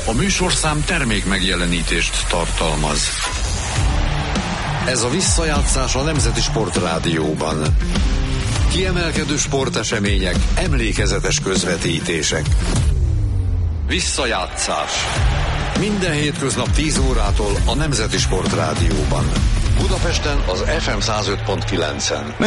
A műsorszám termék megjelenítést tartalmaz. Ez a visszajátszás a Nemzeti Sportrádióban. Kiemelkedő sportesemények, emlékezetes közvetítések. Visszajátszás. Minden hétköznap 10 órától a Nemzeti Sportrádióban. Budapesten az FM 105.9-en.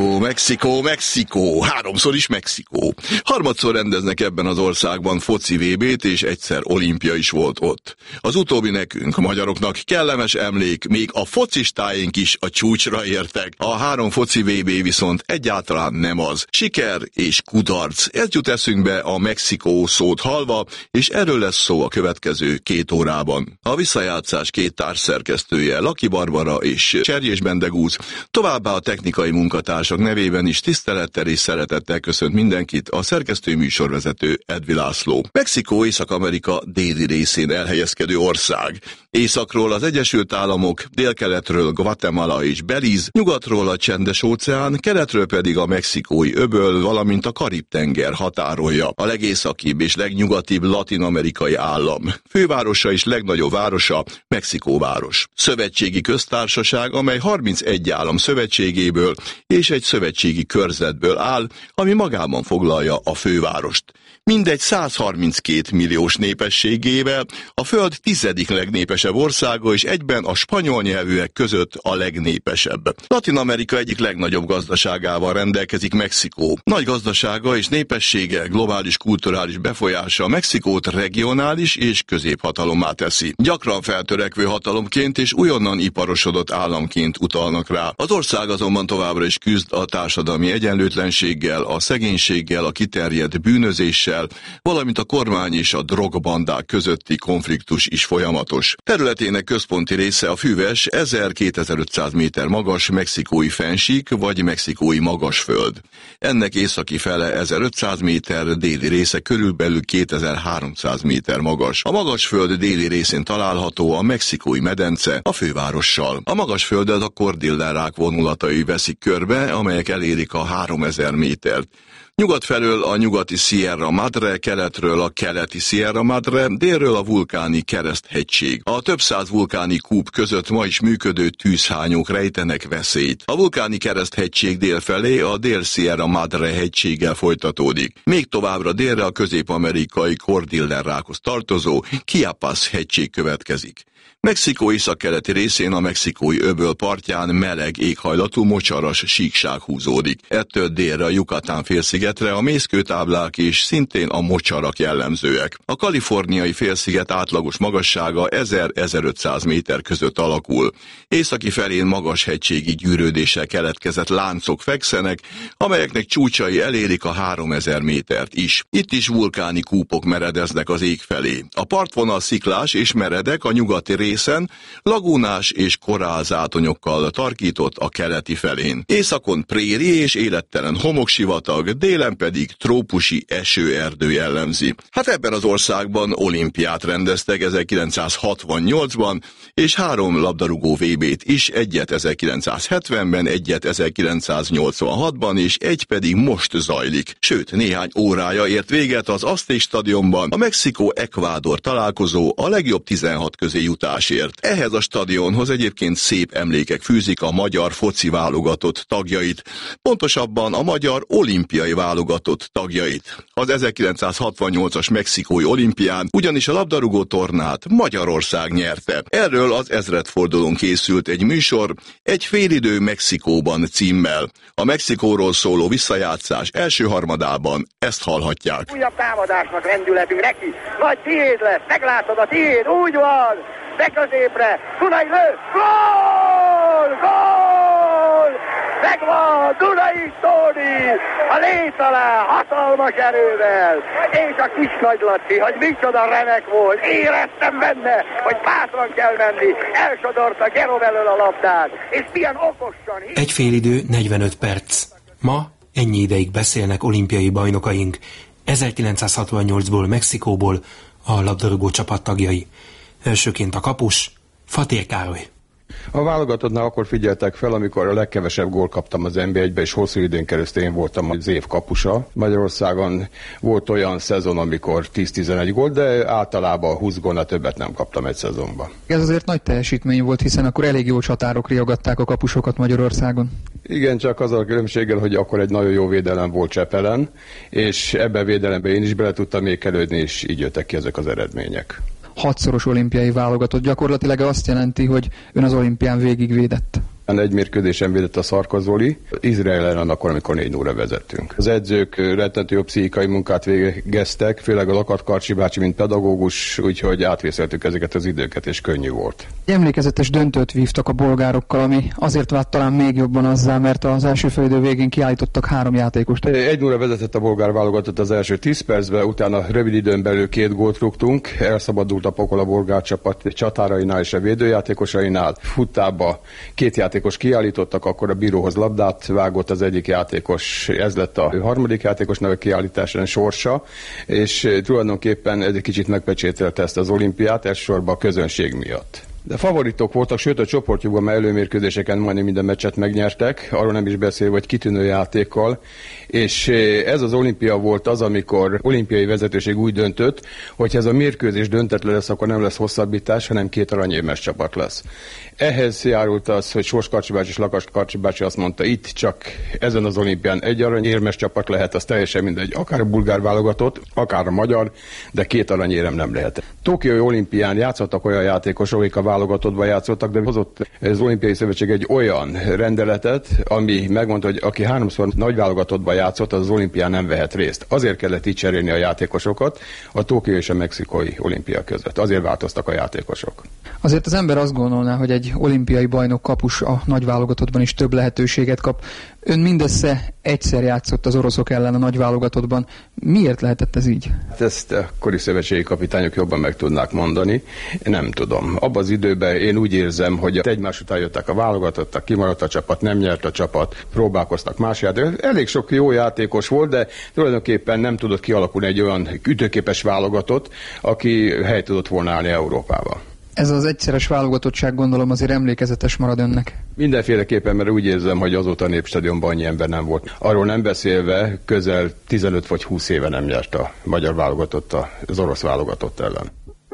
Mexikó, háromszor is Mexikó. Harmadszor rendeznek ebben az országban foci VB-t, és egyszer olimpia is volt ott. Az utóbbi nekünk, a magyaroknak kellemes emlék, még a focistáink is a csúcsra értek. A 3 foci VB viszont egyáltalán nem az. Siker és kudarc. Ez jut eszünkbe a Mexikó szót hallva, és erről lesz szó a következő 2 órában. A visszajátszás 2 társszerkesztője, Laki Barbara és Cserjés Bendegúz, továbbá a technikai munkatársak nevében is tisztelettel és szeretettel köszönt mindenkit a szerkesztő műsorvezető Edvi László. Mexikó Észak-Amerika déli részén elhelyezkedő ország. Északról az Egyesült Államok, délkeletről Guatemala és Belize, nyugatról a Csendes-óceán, keletről pedig a Mexikói öböl, valamint a Karib-tenger határolja. A legészakibb és legnyugatibb latin-amerikai állam. Fővárosa és legnagyobb városa Mexikóváros. Szövetségi köztársaság, amely 31 állam szövetségéből és egy szövetségi körzetből áll, ami magában foglalja a fővárost. Mindegy 132 milliós népességével a Föld 10. legnépesebb országa, és egyben a spanyol nyelvűek között a legnépesebb. Latin-Amerika egyik legnagyobb gazdaságával rendelkezik Mexikó. Nagy gazdasága és népessége, globális kulturális befolyása Mexikót regionális és középhatalommá teszi. Gyakran feltörekvő hatalomként és újonnan iparosodott államként utalnak rá. Az ország azonban továbbra is küzd a társadalmi egyenlőtlenséggel, a szegénységgel, a kiterjedt bűnözéssel, valamint a kormány és a drogbandák közötti konfliktus is folyamatos. Területének központi része a füves 1000-2500 méter magas mexikói fennsík vagy mexikói magasföld. Ennek északi fele 1500 méter, déli része körülbelül 2300 méter magas. A magasföld déli részén található a mexikói medence a fővárossal. A magasföldet a kordillerák vonulatai veszik körbe, amelyek elérik a 3000 métert. Nyugat felől a nyugati Sierra Madre, keletről a keleti Sierra Madre, délről a vulkáni Kereszthegység. A több száz vulkáni kúp között ma is működő tűzhányók rejtenek veszélyt. A vulkáni Kereszthegység délfelé a Dél-Sierra Madre hegységgel folytatódik. Még továbbra délre a közép-amerikai kordillerrákhoz tartozó Chiapas hegység következik. Mexikó északkeleti részén a mexikói öböl partján meleg éghajlatú mocsaras síkság húzódik. Ettől délre a Yucatán félszigetre a mészkőtáblák és szintén a mocsarak jellemzőek. A kaliforniai félsziget átlagos magassága 1000-1500 méter között alakul. Északi felén magas hegységi gyűrődéssel keletkezett láncok fekszenek, amelyeknek csúcsai elérik a 3000 métert is. Itt is vulkáni kúpok meredeznek az ég felé. A partvonal sziklás és meredek, a nyugati részen lagúnás és korálzátonyokkal tarkított a keleti felén. Északon préri és élettelen homoksivatag, délen pedig trópusi esőerdő jellemzi. Hát ebben az országban olimpiát rendeztek 1968-ban, és 3 labdarúgó VB-t is, egyet 1970-ben, egyet 1986-ban, és egy pedig most zajlik. Sőt, néhány órája ért véget az Azték stadionban a Mexikó-Ekvádor találkozó a legjobb 16 közé jutásért. Ehhez a stadionhoz egyébként szép emlékek fűzik a magyar foci válogatott tagjait, pontosabban a magyar olimpiai válogatott tagjait. Az 1968-as mexikói olimpián ugyanis a labdarúgó tornát Magyarország nyerte. Erről az ezredfordulón készült egy műsor, Egy félidő Mexikóban címmel. A Mexikóról szóló visszajátszás első harmadában ezt hallhatják. Újabb támadásnak rendületünk neki. Nagy tiéd lesz, meglátod a tiéd, úgy van! De középre, Dunai lő, gól! Gól! Megvan, Dunai Tóni, a lét alá, hatalmas erővel, és a kis Nagy Laci, hogy micsoda remek volt, éreztem benne, hogy bátran kell menni, elsodorta Gerom elől a labdát, és milyen okosan... Egy félidő, 45 perc. Ma ennyi ideig beszélnek olimpiai bajnokaink, 1968-ból Mexikóból a labdarúgó csapat tagjai. Elsőként a kapus, Fatér Károly. A válogatottnál akkor figyeltek fel, amikor a legkevesebb gól kaptam az NB1-be, és hosszú időn keresztül én voltam az év kapusa. Magyarországon volt olyan szezon, amikor 10-11 gól, de általában 20 gólnál többet nem kaptam egy szezonban. Ez azért nagy teljesítmény volt, hiszen akkor elég jó csatárok riogatták a kapusokat Magyarországon. Igen, csak az a különbséggel, hogy akkor egy nagyon jó védelem volt Csepelen, és ebben a védelemben én is bele tudtam ékelődni, és így jöttek ki ezek az eredmények. 6-szoros olimpiai válogatott, gyakorlatilag azt jelenti, hogy ön az olimpián végigvédett. Egy mérkőzésen védett a Szarkozoli, Izrael ellen akkor, amikor 4-0-ra vezettünk. Az edzők rettentő jó pszichikai munkát végeztek, főleg a Lakat Karcsi bácsi, mint pedagógus, úgyhogy átvészeltük ezeket az időket, és könnyű volt. Emlékezetes döntőt vívtak a bolgárokkal, ami azért vált talán még jobban azzá, mert az első félidő végén kiállítottak 3 játékost. 1-0-ra vezetett a bolgár válogatott az első 10 percben, utána rövid időn belül 2 gólt rúgtunk, elszabadult a pokol a bolgár csapat csatárainál és a védőjátékosainál, futtába 2 játékos kiállítottak, akkor a bíróhoz labdát vágott az egyik játékos, ez lett a harmadik játékosnak a kiállításán sorsa, és tulajdonképpen ez egy kicsit megpecsételte ezt az olimpiát, elsősorban a közönség miatt. De favoritok voltak, sőt a csoportjukban már előmérkőzéseken majdnem minden meccset megnyertek, arról nem is beszélve, hogy kitűnő játékkal, és ez az olimpia volt az, amikor olimpiai vezetőség úgy döntött, hogy ez a mérkőzés döntetlen lesz, akkor nem lesz hosszabbítás, hanem 2 aranyérmes csapat lesz. Ehhez járult az, hogy Sors Karcsi bácsi és Lakas Karcsi bácsi azt mondta, itt csak ezen az olimpián 1 aranyérmes csapat lehet, az teljesen mindegy, akár a bulgár válogatott, akár a magyar, de 2 aranyérem nem lehet. Tokiói olimpián játszottak olyan játékosok, akik a válogatottban játszottak, de hozott az olimpiai szövetség egy olyan rendeletet, ami megmondta, hogy aki 3-szor nagy válogatottban játszott, az olimpián nem vehet részt. Azért kellett így cserélni a játékosokat a Tokió és a mexikói olimpia között. Azért változtak a játékosok. Azért az ember azt gondolná, hogy egy olimpiai bajnok kapus a nagy válogatottban is több lehetőséget kap. Ön mindössze egyszer játszott az oroszok ellen a nagy válogatottban. Miért lehetett ez így? Ezt a kori szövetségi kapitányok jobban meg tudnák mondani. Nem tudom. Abban az időben én úgy érzem, hogy egymás után jöttek a válogatottak, kimaradt a csapat, nem nyert a csapat, próbálkoztak más játékos. Elég sok jó játékos volt, de tulajdonképpen nem tudott kialakulni egy olyan ütőképes válogatott, aki helyt tudott volna állni Európában. Ez az egyszeres válogatottság, gondolom, azért emlékezetes marad önnek. Mindenféleképpen, mert úgy érzem, hogy azóta a Népstadionban annyi ember nem volt. Arról nem beszélve, közel 15 vagy 20 éve nem nyert a magyar válogatott az orosz válogatott ellen.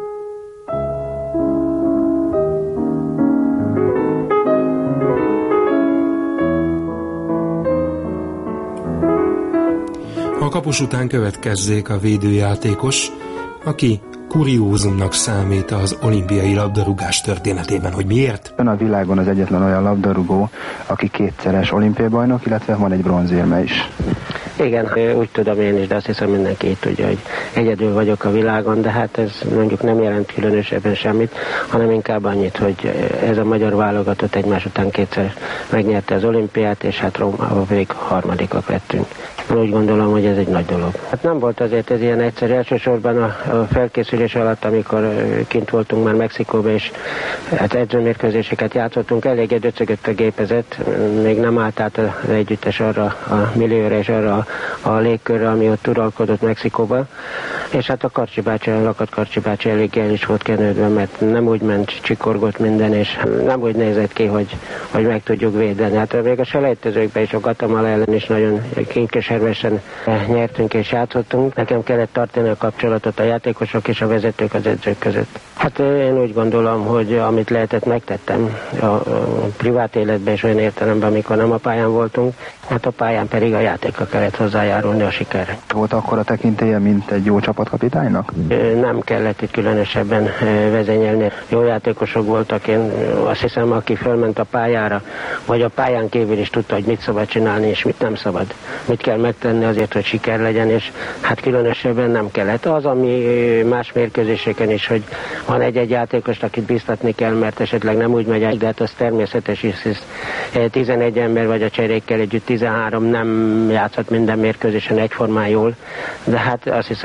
A kapus után következzék a védőjátékos, aki kuriózumnak számít az olimpiai labdarúgás történetében, hogy miért? Ön a világon az egyetlen olyan labdarúgó, aki 2-szeres olimpiai bajnok, illetve van egy bronzérme is. Igen, úgy tudom én is, de azt hiszem mindenki így tudja, hogy egyedül vagyok a világon, de hát ez mondjuk nem jelent különösebben semmit, hanem inkább annyit, hogy ez a magyar válogatott egymás után 2-szer megnyerte az olimpiát, és hát Rómában pedig 3. lettünk. Úgy gondolom, hogy ez egy nagy dolog. Hát nem volt azért ez ilyen egyszerű, elsősorban a felkészülés alatt, amikor kint voltunk már Mexikóban, és hát edzőmérkőzéseket játszottunk, eléggé döcögött a gépezet, még nem állt át az együttes arra a millióra és arra a légkörre, ami ott uralkodott Mexikóban, és hát a Karcsi bácsi, a Lakat Karcsi bácsi eléggé el is volt kenődve, mert nem úgy ment, csikorgott minden, és nem úgy nézett ki, hogy meg tudjuk védeni. Hát még a selejtezőkben is a Guatemala ellen is nagyon kinkeservesen nyertünk és játszottunk. Nekem kellett tartani a kapcsolatot a játékosok és a vezetők az edzők között. Hát én úgy gondolom, hogy amit lehetett, megtettem a privát életben és olyan értelemben, amikor nem a pályán voltunk, hát a pályán pedig a játékkal kellett hozzájárulni a sikerre. Volt akkor a tekintélye, mint egy jó csapatkapitánynak? Nem kellett itt különösebben vezényelni. Jó játékosok voltak, én azt hiszem, aki fölment a pályára, vagy a pályán kívül is tudta, hogy mit szabad csinálni és mit nem szabad. Mit kell megtenni azért, hogy siker legyen, és hát különösebben nem kellett. Az, ami más mérkőzéseken is, hogy van egy-egy játékost, akit biztatni kell, mert esetleg nem úgy megy, de hát az természetes is, hisz 11 ember vagy a cserékkel együtt 13 nem játszott minden mérkőzésen egyformán jól, de hát azt hiszem, hogy azért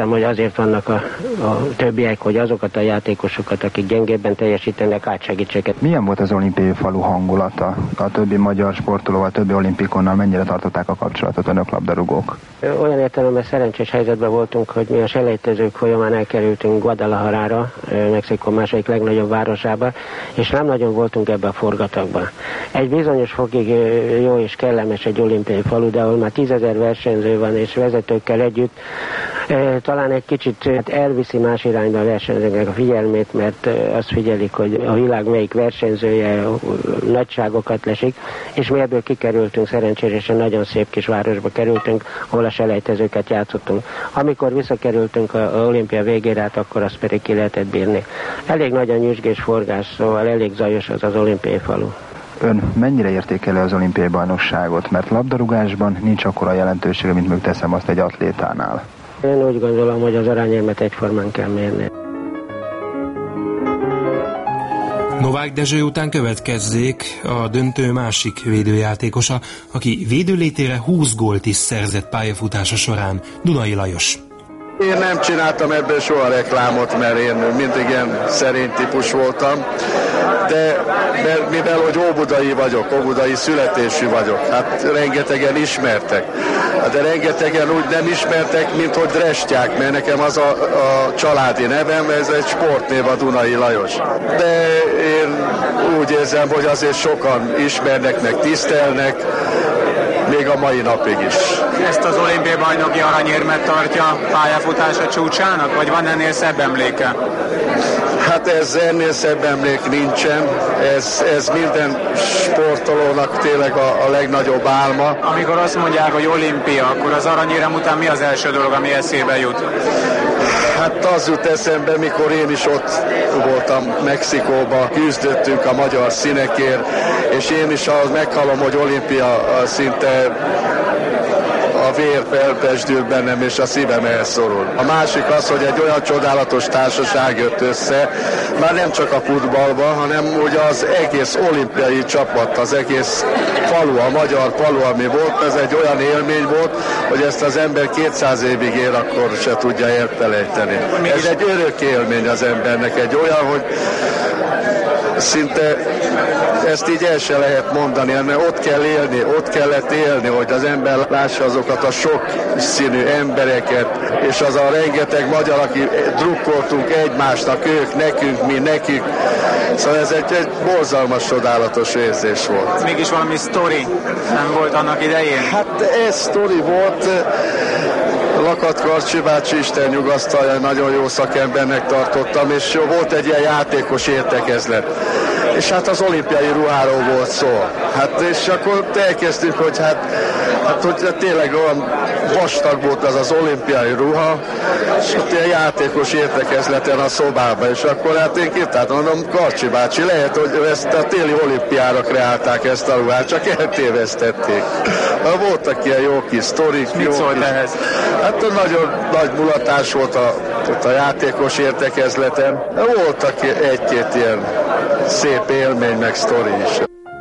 azért vannak a többiek, hogy azokat a játékosokat, akik gyengébben teljesítenek, átsegítsék. Milyen volt az olimpiai falu hangulata? A többi magyar sportolóval, a többi olimpikonnal mennyire tartották a kapcsolatot önök labdarúgók? Olyan értelemben szerencsés helyzetben voltunk, hogy mi a selejtezők folyamán elkerültünk Guadalajarára, Mexikó második legnagyobb városába, és nem nagyon voltunk ebben a forgatagban. Egy bizonyos fokig jó és kellemes egy olimpiai falu, de ahol már 10 000 versenyző van, és vezetőkkel együtt, talán egy kicsit elviszi más irányba a versenyzőknek a figyelmét, mert azt figyelik, hogy a világ melyik versenyzője nagyságokat lesik, és mi ebből kikerültünk, szerencsére nagyon szép kis városba kerültünk, ahol a selejtezőket játszottunk. Amikor visszakerültünk az olimpia végére, hát akkor azt pedig ki lehetett bírni. Elég nagy a nyüzsgés forgás, szóval elég zajos az olimpiai falu. Ön mennyire értékeli az olimpiai bajnokságot? Mert labdarúgásban nincs akkora jelentősége, mint még teszem azt egy atlétánál. Én úgy gondolom, hogy az aranyérmet egyformán kell mérni. Novák Dezső után következzék a döntő másik védőjátékosa, aki védőlétére 20 gólt is szerzett pályafutása során, Dunai Lajos. Én nem csináltam ebből soha reklámot, mert én mindig ilyen szerény típus voltam, de mivel hogy óbudai vagyok, óbudai születésű vagyok, hát rengetegen ismertek. De rengetegen úgy nem ismertek, mint hogy Drestják, mert nekem az a családi nevem, ez egy sportnév, a Dunai Lajos. De én úgy érzem, hogy azért sokan ismernek, meg tisztelnek, még a mai napig is. Ezt az olimpiai bajnoki aranyérmet tartja pályafutása csúcsának, vagy van ennél szebb emléke? Hát ez ennél szebb emlék nincsen, ez minden sportolónak tényleg a legnagyobb álma. Amikor azt mondják, hogy olimpia, akkor az aranyérem után mi az első dolog, ami eszébe jut? Hát az jut eszembe, mikor én is ott voltam Mexikóba, küzdöttünk a magyar színekért, és én is meghallom, hogy olimpia szinte a vér felpesdül bennem, és a szívem elszorul. A másik az, hogy egy olyan csodálatos társaság jött össze, már nem csak a futballban, hanem ugye az egész olimpiai csapat, az egész falu, a magyar falu, ami volt, ez egy olyan élmény volt, hogy ezt az ember 200 évig él, akkor se tudja elfelejteni. Ez egy örök élmény az embernek, egy olyan, hogy szinte ezt így el se lehet mondani, mert ott kell élni, ott kellett élni, hogy az ember lássa azokat a sok színű embereket, és az a rengeteg magyar, aki drukkoltunk egymásnak, ők nekünk, mi nekik. Szóval ez egy borzalmas, csodálatos érzés volt. Mégis valami sztori nem volt annak idején? Hát ez sztori volt. Lakat Karcsi bácsi, Isten nyugasztalja, nagyon jó szakembernek tartottam, és volt egy ilyen játékos értekezlet. És hát az olimpiai ruháról volt szó. Hát és akkor elkezdtük, hogy hogy tényleg olyan vastag volt az olimpiai ruha, és ott ilyen játékos értekezleten a szobában, és akkor hát én kitáltam, mondom, Karcsi bácsi, lehet, hogy ezt a téli olimpiára kreálták ezt a ruhát, csak eltévesztették. Voltak ilyen jó kis sztorik. Mit szólt ehhez? Hát nagyon nagy mulatás volt a játékos értekezleten. Voltak egy-két ilyen szép élmény, meg sztori is.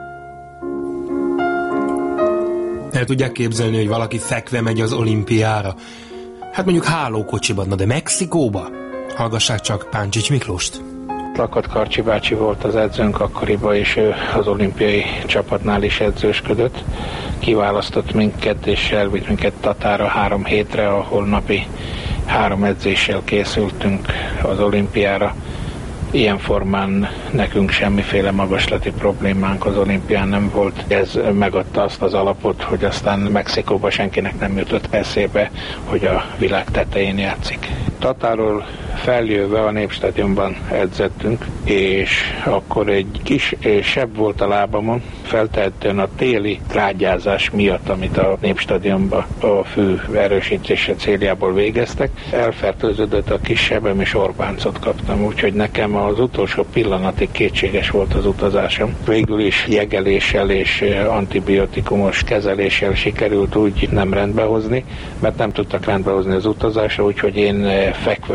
El tudják képzelni, hogy valaki fekve megy az olimpiára? Hát mondjuk hálókocsiban, de Mexikóba? Hallgassák csak Páncsics Miklóst. Lakat Karcsi bácsi volt az edzőnk akkoriban, és ő az olimpiai csapatnál is edzősködött. Kiválasztott minket, és elvitt minket Tatára 3 hétre, ahol napi 3 edzéssel készültünk az olimpiára. Ilyen formán nekünk semmiféle magaslati problémánk az olimpián nem volt. Ez megadta azt az alapot, hogy aztán Mexikóba senkinek nem jutott eszébe, hogy a világ tetején játszik. Tatáról feljöve a Népstadionban edzettünk, és akkor egy kis sebb volt a lábamon, feltehetően a téli trágyázás miatt, amit a Népstadionban a fű erősítése céljából végeztek. Elfertőződött a kis sebem, és orbáncot kaptam, úgyhogy nekem az utolsó pillanatig kétséges volt az utazásom. Végül is jegeléssel és antibiotikumos kezeléssel sikerült úgy nem rendbehozni, mert nem tudtak rendbehozni az utazásra, úgyhogy én fekvő helyzetben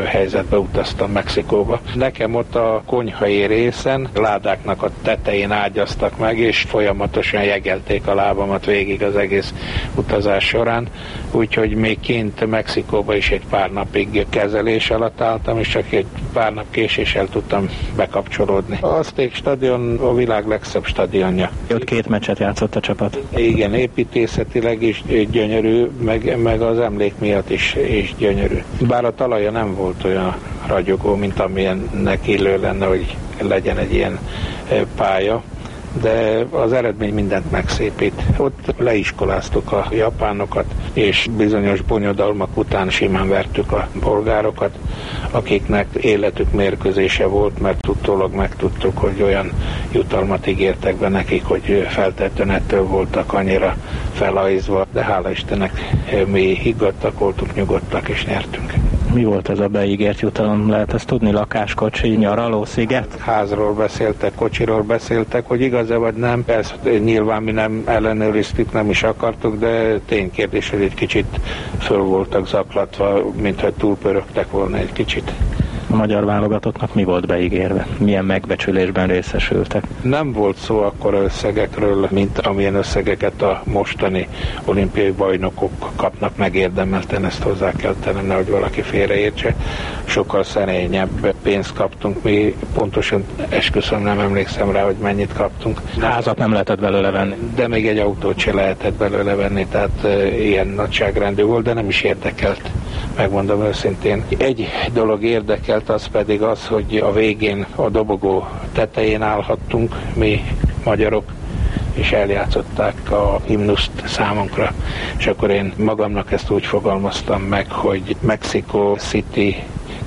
beutaztam Mexikóba. Nekem ott a konyhai részen ládáknak a tetején ágyaztak meg, és folyamatosan jegelték a lábamat végig az egész utazás során, úgyhogy még kint Mexikóba is egy pár napig kezelés alatt álltam, és csak egy pár nap késéssel tudtam bekapcsolódni. A Azték stadion a világ legszebb stadionja. Ott 2 meccset játszott a csapat. Igen, építészetileg is gyönyörű, meg az emlék miatt is gyönyörű. Bár a talaja nem volt olyan ragyogó, mint amilyennek illő lenne, hogy legyen egy ilyen pálya, de az eredmény mindent megszépít. Ott leiskoláztuk a japánokat, és bizonyos bonyodalmak után simán vertük a bolgárokat, akiknek életük mérkőzése volt, mert utólag megtudtuk, hogy olyan jutalmat ígértek be nekik, hogy feltétlenül ettől voltak annyira felajzva, de hála Istennek mi higgadtak voltunk, nyugodtak és nyertünk. Mi volt ez a beígért jutalom? Lehet ezt tudni? Lakáskocsi, nyaraló, sziget? Házról beszéltek, kocsiról beszéltek, hogy igaz-e vagy nem. Ezt nyilván mi nem ellenőriztük, nem is akartuk, de ténykérdés, hogy egy kicsit föl voltak zaklatva, mintha túlpörögtek volna egy kicsit. A magyar válogatottnak mi volt beígérve? Milyen megbecsülésben részesültek? Nem volt szó akkora összegekről, mint amilyen összegeket a mostani olimpiai bajnokok kapnak megérdemelten, ezt hozzá kell tenni, hogy valaki félreértse. Sokkal szerényebb pénzt kaptunk, mi pontosan esküszöm, nem emlékszem rá, hogy mennyit kaptunk. Házat nem lehetett belőle venni. De még egy autót se lehetett belőle venni, tehát ilyen nagyságrendű volt, de nem is érdekelt. Megmondom őszintén. Egy dolog érdekelt, az pedig az, hogy a végén a dobogó tetején állhattunk, mi magyarok, és eljátszották a himnuszt számunkra. És akkor én magamnak ezt úgy fogalmaztam meg, hogy Mexico City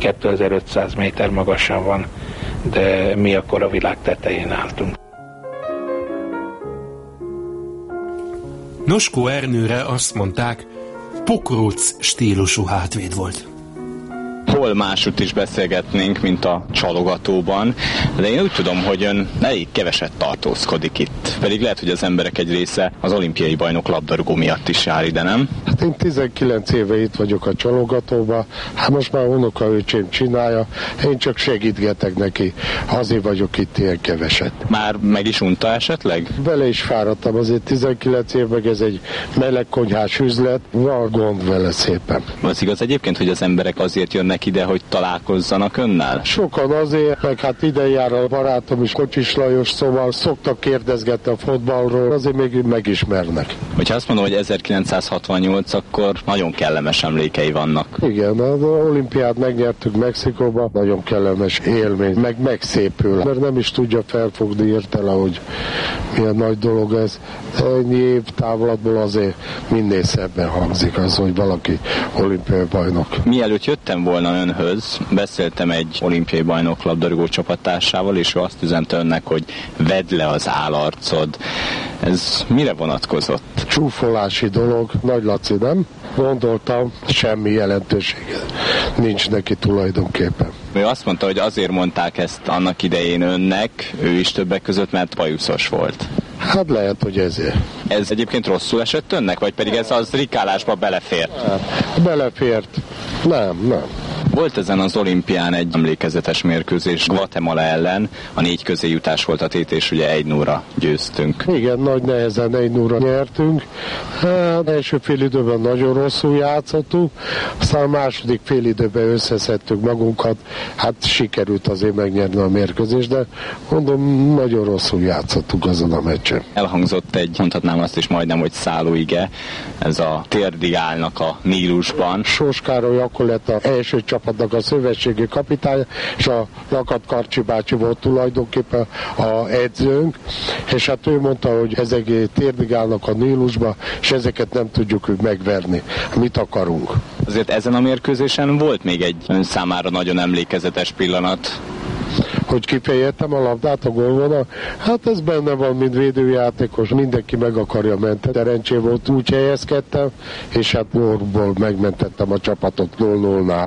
2500 méter magasan van, de mi akkor a világ tetején álltunk. Noskó Ernőre azt mondták, pokróc stílusú hátvéd volt. Hol másút is beszélgetnénk, mint a csalogatóban, de én úgy tudom, hogy ön elég keveset tartózkodik itt. Pedig lehet, hogy az emberek egy része az olimpiai bajnok labdarúgó miatt is jár ide, nem? Hát én 19 éve itt vagyok a csalogatóban, hát most már unokaöcsém csinálja, én csak segítgetek neki, azért vagyok itt ilyen keveset. Már meg is unta esetleg? Vele is fáradtam, azért 19 év, meg ez egy melegkonyhás üzlet, van gond vele szépen. Az igaz egyébként, hogy az emberek azért jönnek ide, hogy találkozzanak önnel? Sokan azért, meg hát ide jár a barátom is, Kocsis Lajos, szóval szoktak kérdezgetni a fotballról, azért még megismernek. Hogyha azt mondom, hogy 1968, akkor nagyon kellemes emlékei vannak. Igen, az olimpiát megnyertük Mexikóba, nagyon kellemes élmény, meg megszépül, mert nem is tudja felfogni értele, hogy milyen nagy dolog ez. Ennyi év távlatból azért minél szebben hangzik az, hogy valaki olimpiai bajnok. Mielőtt jöttem volna önhöz, beszéltem egy olimpiai bajnok labdarúgó csapattársával, és ő azt üzente önnek, hogy vedd le az állarcod. Ez mire vonatkozott? Csúfolási dolog, Nagy Laci, nem? Gondoltam, semmi jelentősége nincs neki tulajdonképpen. Ő azt mondta, hogy azért mondták ezt annak idején önnek, ő is többek között, mert bajuszos volt. Hát lehet, hogy ezért. Ez egyébként rosszul esett önnek, vagy pedig ez az rikálásba belefért? Belefért. Nem. Volt ezen az olimpián egy emlékezetes mérkőzés Guatemala ellen, a 4 közéjutás volt a tét, és ugye 1-0-ra győztünk. Igen, nagy nehezen 1-0-ra nyertünk. Hát, első fél időben nagyon rosszul játszottunk, aztán a második fél időben összeszedtük magunkat, hát sikerült azért megnyerni a mérkőzést, de mondom, nagyon rosszul játszottunk azon a meccsen. Elhangzott egy, mondhatnám azt is majdnem, hogy szállóige, ez a térdig állnak a Nílusban. Sós Károly akkor lett az első csapatnak a szövetségi kapitány, és a Lakat Karcsi bácsi volt tulajdonképpen a edzőnk, és hát ő mondta, hogy ezek térdig állnak a Nílusba, és ezeket nem tudjuk megverni. Mit akarunk? Azért ezen a mérkőzésen volt még egy ön számára nagyon emlékezetes pillanat. Hogy kifejeltem a labdát a gólvonal, hát ez benne van, mint védőjátékos, mindenki meg akarja menteni. Szerencsé volt, úgy helyezkedtem, és hát gólból megmentettem a csapatot 0-0-nál.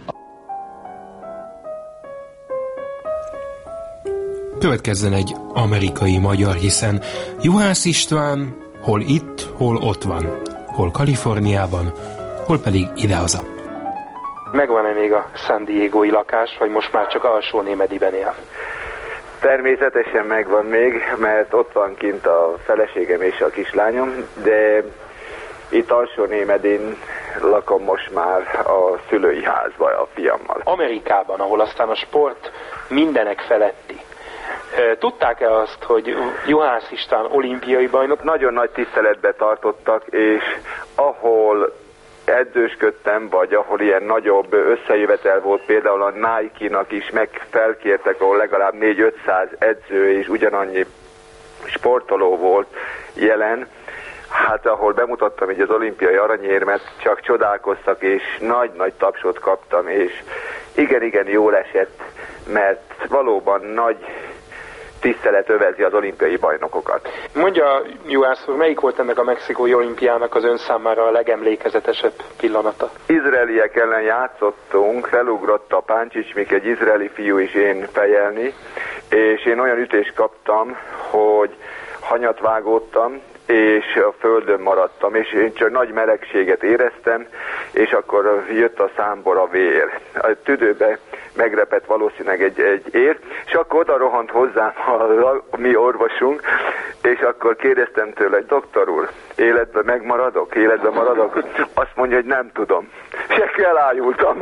Következzen egy amerikai-magyar, hiszen Juhász István hol itt, hol ott van, hol Kaliforniában, hol pedig idehaza. Megvan-e még a San Diegói lakás, vagy most már csak Alsó-Némediben él? Természetesen megvan még, mert ott van kint a feleségem és a kislányom, de itt Alsó-Némedin lakom most már a szülői házba a fiammal. Amerikában, ahol aztán a sport mindenek feletti. Tudták-e azt, hogy Juhász István olimpiai bajnok? Nagyon nagy tiszteletbe tartottak, és ahol edzősködtem, vagy ahol ilyen nagyobb összejövetel volt, például a Nike-nak is felkértek, ahol legalább 400-500 edző és ugyanannyi sportoló volt jelen, hát ahol bemutattam így az olimpiai aranyérmet, csak csodálkoztak, és nagy-nagy tapsot kaptam, és igen, jól esett, mert valóban nagy tisztelet övezi az olimpiai bajnokokat. Mondja, Juhász úr, melyik volt ennek a mexikói olimpiának az ön számára a legemlékezetesebb pillanata? Izraeliek ellen játszottunk, felugrott a Páncsicsmik, egy izraeli fiú is én fejelni, és én olyan ütést kaptam, hogy hanyat vágódtam, és a földön maradtam, és én csak nagy melegséget éreztem, és akkor jött a számból a vér. A tüdőbe megrepett valószínűleg egy ér, és akkor oda rohant hozzám a mi orvosunk, és akkor kérdeztem tőle, hogy doktor úr, életben megmaradok? Életben maradok? Azt mondja, hogy nem tudom. És ekkor elájultam.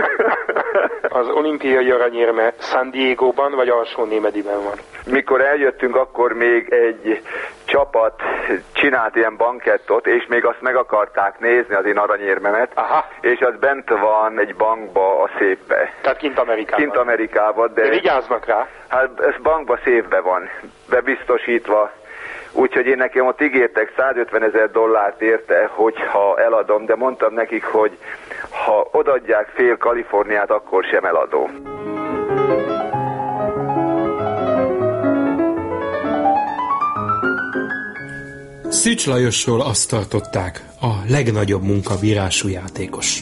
Az olimpiai aranyérme San Diegóban vagy Alsó-Némediben van? Mikor eljöttünk, akkor még egy csapat csinált ilyen bankettot, és még azt meg akarták nézni, az én aranyérmemet. Aha. És az bent van egy bankba a szépbe. Tehát kint Amerikában? Kint Amerikában, de vigyáznak rá? Hát ez bankba szépbe van, bebiztosítva. Úgyhogy én nekem ott ígértek $150,000 érte, hogyha eladom, de mondtam nekik, hogy ha odaadják fél Kaliforniát, akkor sem eladom. Szűcs Lajosról azt tartották, a legnagyobb munkabírású játékos.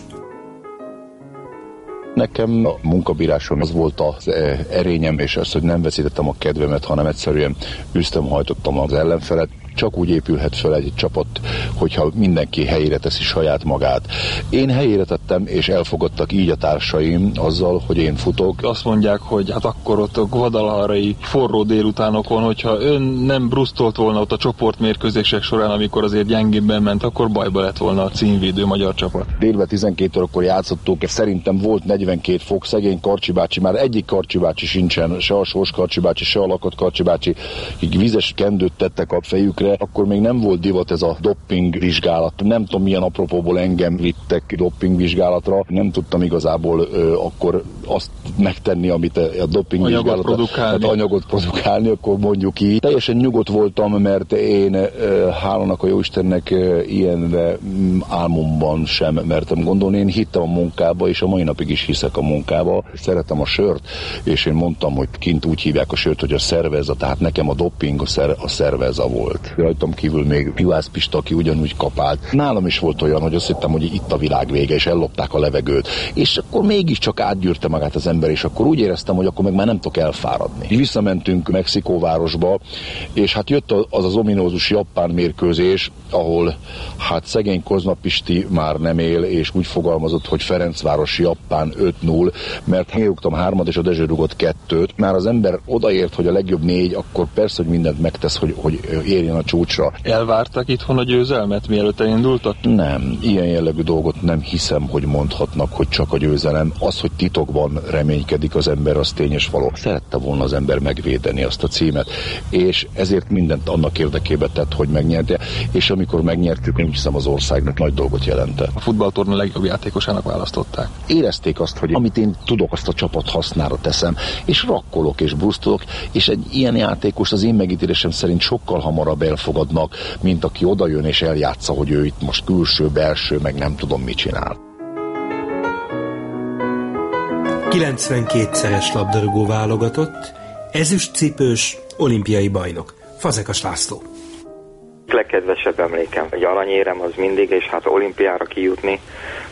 Nekem a munkabírásom az volt az erényem, és az, hogy nem veszítettem a kedvemet, hanem egyszerűen üztem, hajtottam az ellenfelet. Csak úgy épülhet fel egy csapat, hogyha mindenki helyére teszi saját magát. Én helyére tettem, és elfogadtak így a társaim azzal, hogy én futok. Azt mondják, hogy hát akkor ott a guadalajarai forró délutánokon, hogyha ön nem brusztolt volna ott a csoportmérkőzések során, amikor azért gyengébben ment, akkor bajba lett volna a címvédő magyar csapat. Délben 12 órakor játszottuk, és szerintem volt 42 fok, szegény Karcsi bácsi, már egyik Karcsi bácsi sincsen, se a Sós Karcsi bácsi, se a Lakott Karcsi bácsi, így vizes kendőt tettek a fejükre. Akkor még nem volt divat ez a doping vizsgálat. Nem tudom, milyen apropóból engem vittek doping vizsgálatra. Nem tudtam igazából akkor azt megtenni, amit a doping vizsgálatra, anyagot produkálni, akkor mondjuk így. Teljesen nyugodt voltam, mert én hálának a Jóistennek ilyenre álmomban sem mertem gondolni. Én hittem a munkába, és a mai napig is hiszek a munkába. Szeretem a sört, és én mondtam, hogy kint úgy hívják a sört, hogy a szerveza, tehát nekem a doping a szerveza volt. Rajtam kívül még Juhász Pista, aki ugyanúgy kapált. Nálam is volt olyan, hogy azt hittem, hogy itt a világ vége, és ellopták a levegőt. És akkor mégiscsak átgyűrte magát az ember, és akkor úgy éreztem, hogy akkor meg már nem tudok elfáradni. Visszamentünk Mexikóvárosba, és hát jött az ominózus japán mérkőzés, ahol hát szegény Kozma Pisti már nem él, és úgy fogalmazott, hogy Ferencváros Japán 5-0, mert én rúgtam 3-at, és a Dezső rúgott 2-t. Már az ember odaért, hogy a legjobb 4, akkor persze, hogy mindent megtesz, hogy érjen a csúcsra. Elvártak itthon a győzelmet, mielőtt elindultak? Nem, ilyen jellegű dolgot nem hiszem, hogy mondhatnak, hogy csak a győzelem. Az, hogy titokban reménykedik az ember, az tényes való. Szerette volna az ember megvédeni azt a címet, és ezért mindent annak érdekében tett, hogy megnyerte, és amikor megnyertük, én úgy hiszem, az országnak nagy dolgot jelentett. A futballtorna legjobb játékosának választották. Érezték azt, hogy amit én tudok, azt a csapat hasznára teszem, és rakkolok és brusztolok, és egy ilyen játékos az én megítélésem szerint sokkal hamarabb elfogadnak, mint aki odajön és eljátsza, hogy ő itt most külső, belső, meg nem tudom mit csinál. 92-szeres labdarúgó válogatott, ezüstcipős, olimpiai bajnok. Fazekas László. Legkedvesebb emlékem, egy aranyérem az mindig, és hát olimpiára kijutni,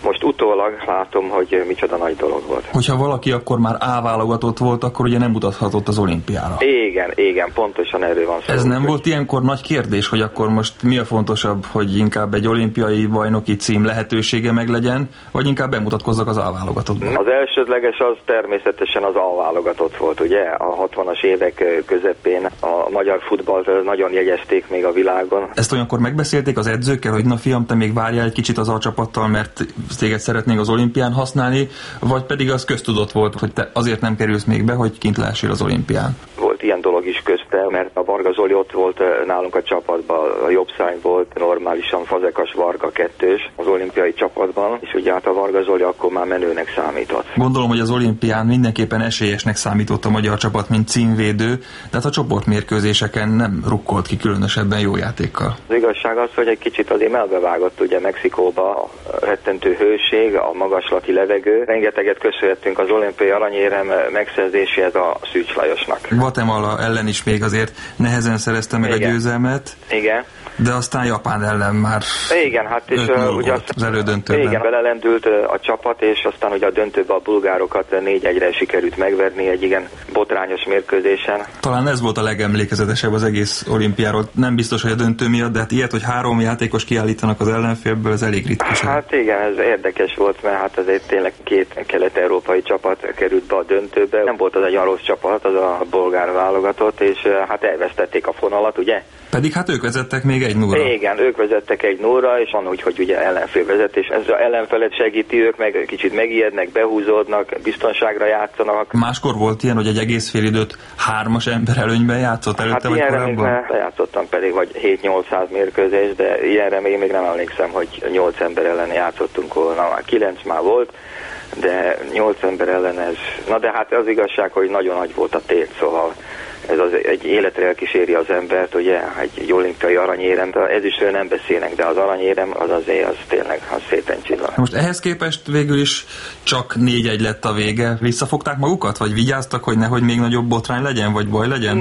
Most utólag látom, hogy micsoda nagy dolog volt. Hogyha valaki akkor már A-válogatott volt, akkor ugye nem mutathatott az olimpiára. Igen, pontosan erről van szó. Ez nem volt ilyenkor nagy kérdés, hogy akkor most mi a fontosabb, hogy inkább egy olimpiai bajnoki cím lehetősége meglegyen, vagy inkább bemutatkozzak az A-válogatottban? Az elsődleges az természetesen az A-válogatott volt, ugye? A 60-as évek közepén a magyar futballt nagyon jegyezték még a világon. Ezt olyankor megbeszélték az edzőkkel, hogy na fiam, te még várjál egy kicsit az A-csapattal, mert téged szeretnénk az olimpián használni, vagy pedig az köztudott volt, hogy te azért nem kerülsz még be, hogy kint lehessél az olimpián? Volt ilyen dolog is közte, mert a Varga Zoli ott volt nálunk a csapatban, a jobb szány volt normálisan Fazekas Varga kettős az olimpiai csapatban, és ugye hát a Varga Zoli akkor már menőnek számított. Gondolom, hogy az olimpián mindenképpen esélyesnek számított a magyar csapat, mint címvédő, de hát a csoportmérkőzéseken nem rukkolt ki különösebben jó játékkal. Az igazság az, hogy egy kicsit azért melbevágott ugye Mexikóba a rettentő hőség, a magaslati levegő. Rengeteget köszönhetünk az olimpiai aranyérem megszerzéséhez a Szűcs Lajosnak. Guatemala ellen is még azért nehezen szerezte meg a győzelmet. Igen. De aztán Japán ellen már igen, hát és ugye az elődöntőben. Igen, belelendült a csapat, és aztán ugye a döntőben a bulgárokat 4-1-re sikerült megverni egy igen botrányos mérkőzésen. Talán ez volt a legemlékezetesebb az egész olimpiáról. Nem biztos, hogy a döntő miatt, de hát ilyet, hogy 3 játékos kiállítanak az ellenfélből, ez elég ritkán. Hát igen, ez érdekes volt, mert hát azért tényleg 2 kelet-európai csapat került be a döntőbe. Nem volt az egy rossz csapat, az a bolgár válogatott, és hát elvesztették a fonalat, ugye? Pedig hát ők vezettek még 1-0. Igen, ők vezettek 1-0, és van úgy, hogy ugye ellenfél vezetés. Ez az ellenfelet segíti, ők meg kicsit megijednek, behúzódnak, biztonságra játszanak. Máskor volt ilyen, hogy egy egész félidőt 3-as ember előnyben játszott előtte, hát vagy korábban? Hát játszottam pedig, vagy 7-800 mérkőzés, de ilyenre még nem emlékszem, hogy 8 ember ellen játszottunk volna. Már 9 már volt, de 8 ember ellen ez... Na de hát az igazság, hogy nagyon nagy volt a tét, szóval ez az egy életre elkíséri az embert, ugye, egy olimpiai aranyérem, de ezüstről nem beszélnek, de az aranyérem az azért, az tényleg az szépen csillan. Most ehhez képest végül is csak 4-1 lett a vége. Visszafogták magukat, vagy vigyáztak, hogy nehogy még nagyobb botrány legyen, vagy baj legyen?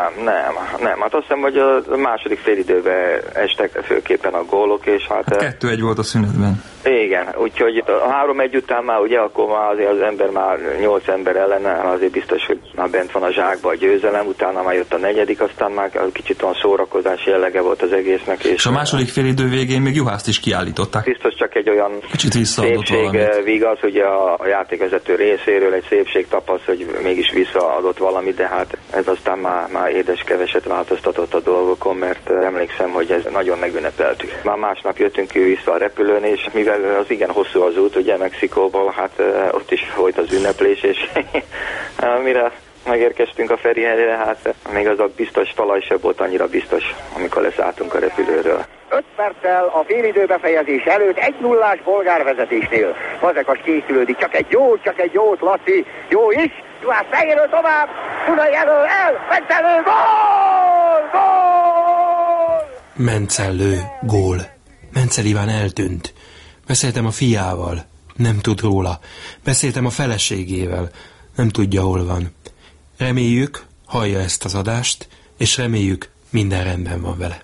Nem. Hát azt hiszem, hogy a második félidőben estek főképpen a gólok, és hát 2-1 volt a szünetben. Igen, úgyhogy a 3-1 után már ugye akkor már azért az ember már 8 ember ellen, azért biztos, hogy már bent van a zsákba a győzelem, utána már jött a 4., aztán már kicsit olyan szórakozás jellege volt az egésznek. És a második félidő végén még Juhászt is kiállították. Biztos csak egy olyan szépségvigasz, ugye a játékvezető részéről egy szépségtapasz, hogy mégis visszaadott valamit, de hát ez aztán már édes keveset változtatott a dolgokon, mert emlékszem, hogy ez nagyon megünnepeltük. Már másnap jöttünk vissza a repülőn, és mivel az igen hosszú az út, ugye Mexikóból, hát ott is volt az ünneplés, és mire megérkeztünk a Ferihelyre, hát még az a biztos talaj sem volt annyira biztos, amikor leszálltunk a repülőről. 5 perccel a félidő befejezés előtt 1-0-ás bolgár vezetésnél. Fazekas készülődik, csak egy jót, Laci, jó is, Juhász fejéről tovább, Dunai elől el, Mencellő, gól! Mencellő, gól. Menccel Iván eltűnt. Beszéltem a fiával, nem tud róla. Beszéltem a feleségével, nem tudja, hol van. Reméljük, hallja ezt az adást, és reméljük, minden rendben van vele.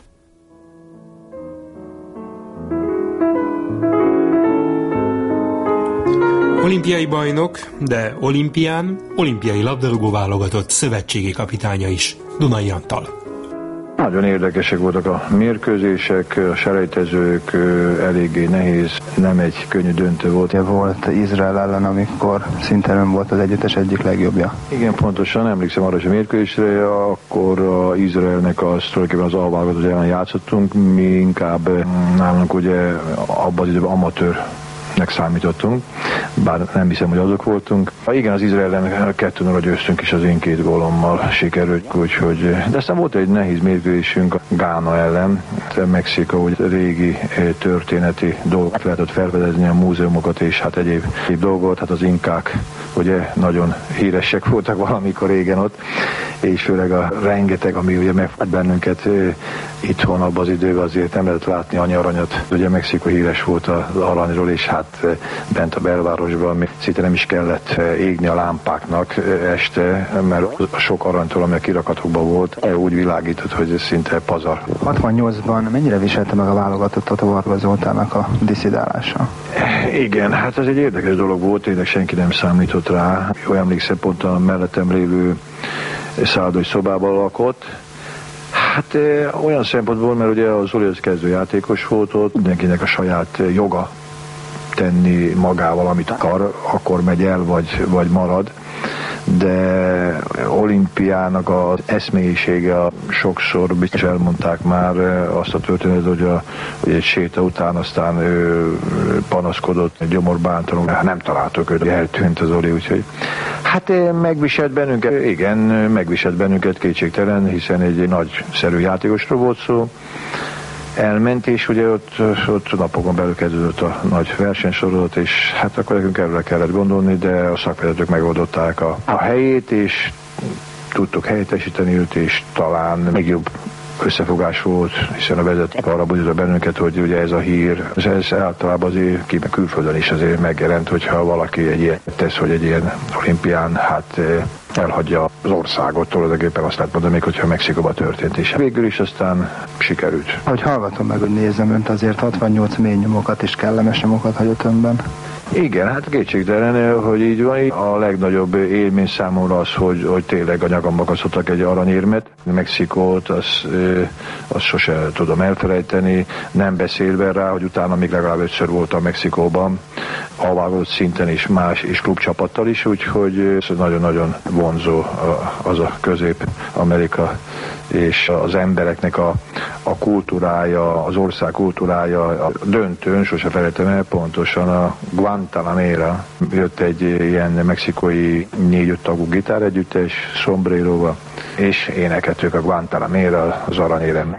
Olimpiai bajnok, de olimpián, olimpiai labdarúgó válogatott szövetségi kapitánya is, Dunai Antal. Nagyon érdekesek voltak a mérkőzések, a selejtezők, eléggé nehéz, nem egy könnyű döntő volt. Volt Izrael ellen, amikor szinte nem volt az együttes egyik legjobbja. Igen, pontosan, emlékszem arra, hogy a mérkőzésre, akkor az Izraelnek tulajdonképpen az alválogatott ellen játszottunk, mi inkább nálunk ugye abban az időben amatőrnek számítottunk, bár nem hiszem, hogy azok voltunk. Igen, az Izrael ellen 2-0-ra győztünk is az én 2 gólommal sikerült, úgyhogy... De aztán volt egy nehéz mérkőzésünk Gána ellen, Mexikó, hogy régi történeti dolgokat lehetett felfedezni, a múzeumokat és hát egyéb dolgot, hát az inkák ugye nagyon híresek voltak valamikor régen ott, és főleg a rengeteg, ami ugye megfogott bennünket itthon abban az időben, azért nem lehetett látni annyi aranyat. Ugye Mexikó híres volt az aranyról, és hát hát bent a belvárosban még szinte nem is kellett égni a lámpáknak este, mert a sok aranytól, ami a kirakatokban volt, úgy világított, hogy ez szinte pazar. 68-ban mennyire viselte meg a válogatottat a Varga Zoltánnak a disszidálása? Igen, hát ez egy érdekes dolog volt, tényleg senki nem számított rá. Jól emlékszem, pont a mellettem lévő szállodai szobában lakott. Hát olyan szempontból, mert ugye az Zoli az kezdőjátékos volt ott, mindenkinek a saját joga tenni magával, amit akar, akkor megy el, vagy marad. De olimpiának az eszmélyisége sokszor biztos elmondták már azt a történetet, hogy egy séta után aztán ő panaszkodott egy gyomorbántalom, nem találtuk őt, eltűnt az Oli, úgyhogy hát megviselt bennünket, igen, megviselt bennünket kétségtelen, hiszen egy nagyszerű játékosról volt szó. Elment, és ugye ott napokon belül kezdődött a nagy versenysorozat, és hát akkor nekünk erről kellett gondolni, de a szakvezetők megoldották a helyét, és tudtuk helyettesíteni őt, és talán még jobb összefogás volt, hiszen a vezető arra buzdított bennünket, hogy ugye ez a hír, ez általában azért külföldön is azért megjelent, hogyha valaki egy ilyen tesz, hogy egy ilyen olimpián, hát elhagyja az országot, tulajdonképpen azt lehet mondani, még hogyha Mexikóban történt is. Végül is aztán sikerült. Ahogy hallgatom meg, hogy nézem önt, azért 68 mély nyomokat és kellemes nyomokat hagyott önben. Igen, hát kétségtelen, hogy így van. A legnagyobb élmény számomra az, hogy tényleg a nyakamba kasztottak egy aranyérmet. Mexikót, azt sose tudom elfelejteni, nem beszélve rá, hogy utána még legalább 5-ször voltam Mexikóban, alvágott szinten is más és klubcsapattal is, úgyhogy ez nagyon-nagyon vonzó az a Közép-Amerika, és az embereknek a kultúrája, az ország kultúrája a döntőn, sose felejtem el, pontosan a Guantanamera jött egy ilyen mexikói 4-5 tagú gitáregyüttes, sombreróval, és énekeltük a Guantanamera, az aranyérem.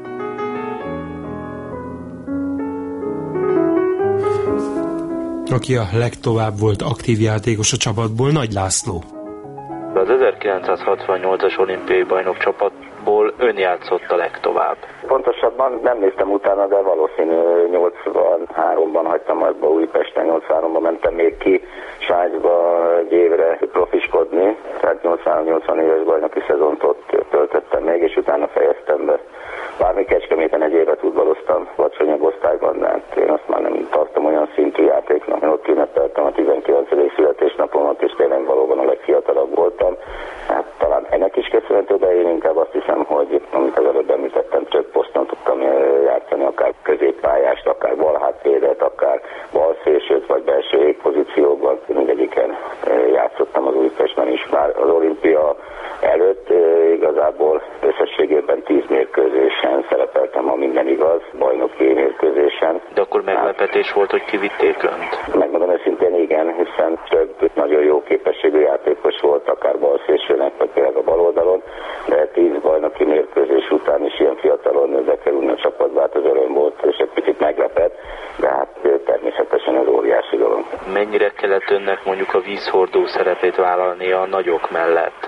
Aki a legtovább volt aktív játékos a csapatból, Nagy László. Az 1968-as olimpiai bajnok csapatból ön játszott a legtovább. Pontosabban nem néztem utána, de valószínű 83-ban hagytam abba Újpesten, 83-ban mentem még ki Svájcba egy évre profiskodni, tehát 83-80 éves bajnoki szezont ott töltöttem még, és utána fejeztem be. Bármi Kecskeméten egy évet futballoztam alacsonyabb osztályban, de hát én azt már nem tartom olyan szintű játéknak. Én ott ünnepeltem a 19. születésnapomat, és tényleg valóban a legfiatalabb voltam. Hát talán ennek is köszönhető, de én inkább azt hiszem, hogy amit az előbb említettem, több poszton tudtam játszani, akár középpályást, akár balhátvédet, akár balszélsőt, vagy belső pozíciókban. Mindegyiken játszottam az Újpesten is, már az olimpia előtt igazából összességében 10 mérkőzésen szerepeltem, ha minden igaz, bajnoki mérkőzésen. De akkor meglepetés volt, hogy kivitték önt? Megmondom őszintén, igen, hiszen több nagyon jó képességű játékos volt, akár balszélsőnek, vagy például a baloldalon, de 10 bajnoki mérkőzés után is ilyen fiatalon bekerülni a csapatba, hát az öröm volt, és egy picit meglepett, de hát természetesen ez óriási dolog. Mennyire kellett önnek mondjuk a vízhordó szerepét vállalnia a nagyok mellett?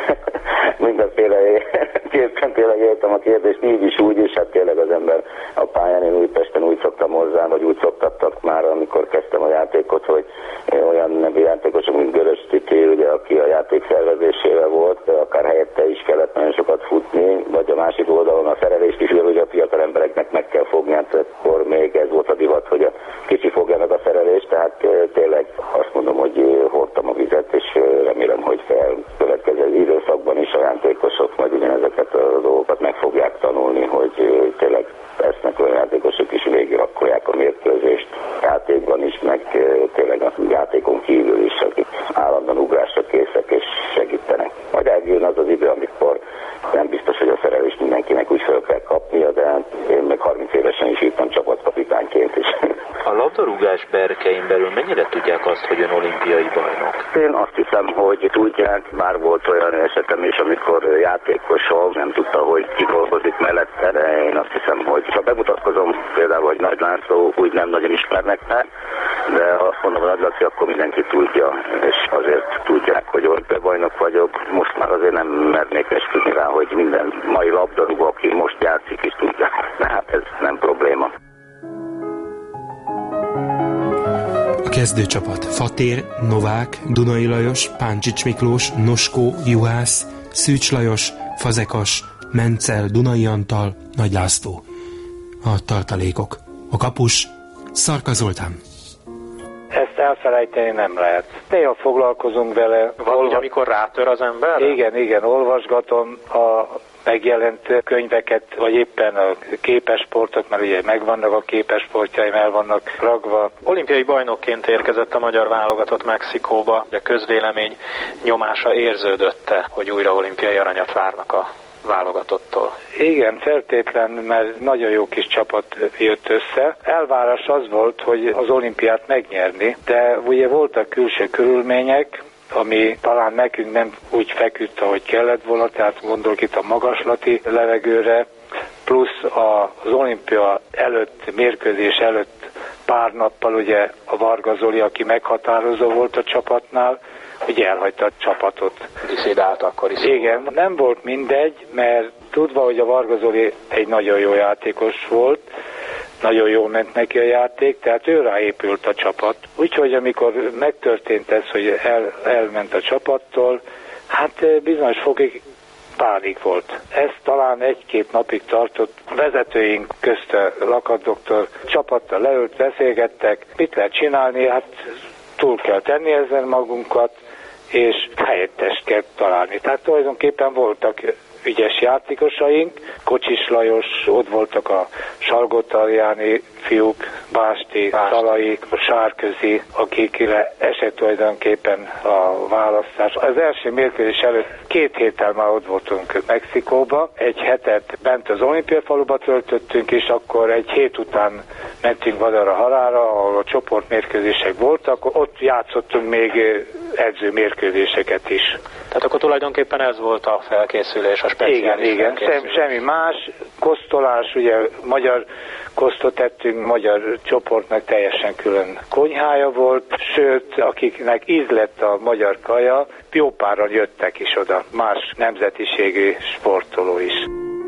Mindenféleképpen tényleg értem a kérdést, így is, úgy is, hát tényleg az ember a pályán, én Újpesten úgy szoktam hozzá, vagy úgy szoktattak már, amikor kezdtem a játékot, hogy olyan nevű játékosok, mint Görös Titi, ugye, aki a játék szervezésével volt, akár helyette is kellett nagyon sokat futni, vagy a másik oldalon a szerelést is, ugye a fiatal embereknek meg kell fogni, hát akkor még ez volt a divat, hogy a kicsi fogja meg a szerelést, tehát tényleg azt mondom, hogy hordtam a vizet, és remélem, hogy következő időszakban is a játékosok majd ugyanezeket a dolgokat meg fogják tanulni, hogy tényleg lesznek olyan játékosok is, végigrakkolják a mérkőzést játékban is, meg tényleg a játékon kívül is, akik állandóan ugrásra készek és segítenek. Majd eljön az az idő, amikor nem biztos, hogy a szerelést mindenkinek úgy fel kell kapnia, de én meg 30 évesen is írtam csapatkapitányként is. A labdarúgás berkein belül mennyire tudják azt, hogy ön olimpiai bajnok? Én azt hiszem, hogy tudják, már volt olyan esetem is, amikor játékosom nem tudta, hogy ki dolgozik mellette, de én azt hiszem, hogy ha bemutatkozom például, hogy Nagy László, úgy nem nagyon ismernek meg, de azt mondom, hogy Nagy Laci, akkor mindenki tudja, és azért tudják, hogy olimpiai bajnok vagyok. Most már azért nem mernék esküdni rá, hogy minden mai labdarúgó, aki most játszik is tudja. De hát ez nem probléma. Kezdőcsapat: Fatér, Novák, Dunai Lajos, Páncsics Miklós, Noskó, Juhász, Szűcs Lajos, Fazekas, Mencel, Dunai Antal, Nagy László. A tartalékok: a kapus Szarka Zoltán. Ezt elfelejteni nem lehet. Néha foglalkozunk vele. Valahogy, amikor rátör az ember? Igen, olvasgatom a megjelent könyveket, vagy éppen a képesportot, mert ugye megvannak a képesportjaim, el vannak ragva. Olimpiai bajnokként érkezett a magyar válogatott Mexikóba. A közvélemény nyomása érződötte, hogy újra olimpiai aranyat várnak a válogatottól. Igen, feltétlen, mert nagyon jó kis csapat jött össze. Elvárás az volt, hogy az olimpiát megnyerni, de ugye voltak külső körülmények, ami talán nekünk nem úgy feküdt, ahogy kellett volna, tehát gondolok itt a magaslati levegőre, plusz az olimpia előtt, mérkőzés előtt pár nappal ugye a Varga Zoli, aki meghatározó volt a csapatnál, ugye elhagyta a csapatot. Diszidált akkor is. Igen, nem volt mindegy, mert tudva, hogy a Varga Zoli egy nagyon jó játékos volt, nagyon jól ment neki a játék, tehát ő ráépült a csapat. Úgyhogy amikor megtörtént ez, hogy elment a csapattól, hát bizonyos fokig pánik volt. Ez talán 1-2 napig tartott. Vezetőink közt Lakat doktor csapattal leült, beszélgettek, mit lehet csinálni, hát túl kell tenni ezen magunkat, és helyettest kell találni. Tehát tulajdonképpen voltak ügyes játékosaink, Kocsis Lajos, ott voltak a Salgótarjáni fiúk, Básti, Szalai, Sárközi, akikre esett tulajdonképpen a választás. Az első mérkőzés előtt 2 héttel már ott voltunk Mexikóba, 1 hetet bent az olimpiafaluba töltöttünk, és akkor 1 hét után mentünk Guadalajara, ahol a csoportmérkőzések voltak, ott játszottunk még edzőmérkőzéseket is. Tehát akkor tulajdonképpen ez volt a felkészülés, a speciális Igen, semmi más. Kosztolás, ugye magyar kosztot tettünk, magyar csoportnak teljesen külön konyhája volt, sőt, akiknek ízlett a magyar kaja, jó páran jöttek is oda, más nemzetiségű sportoló is.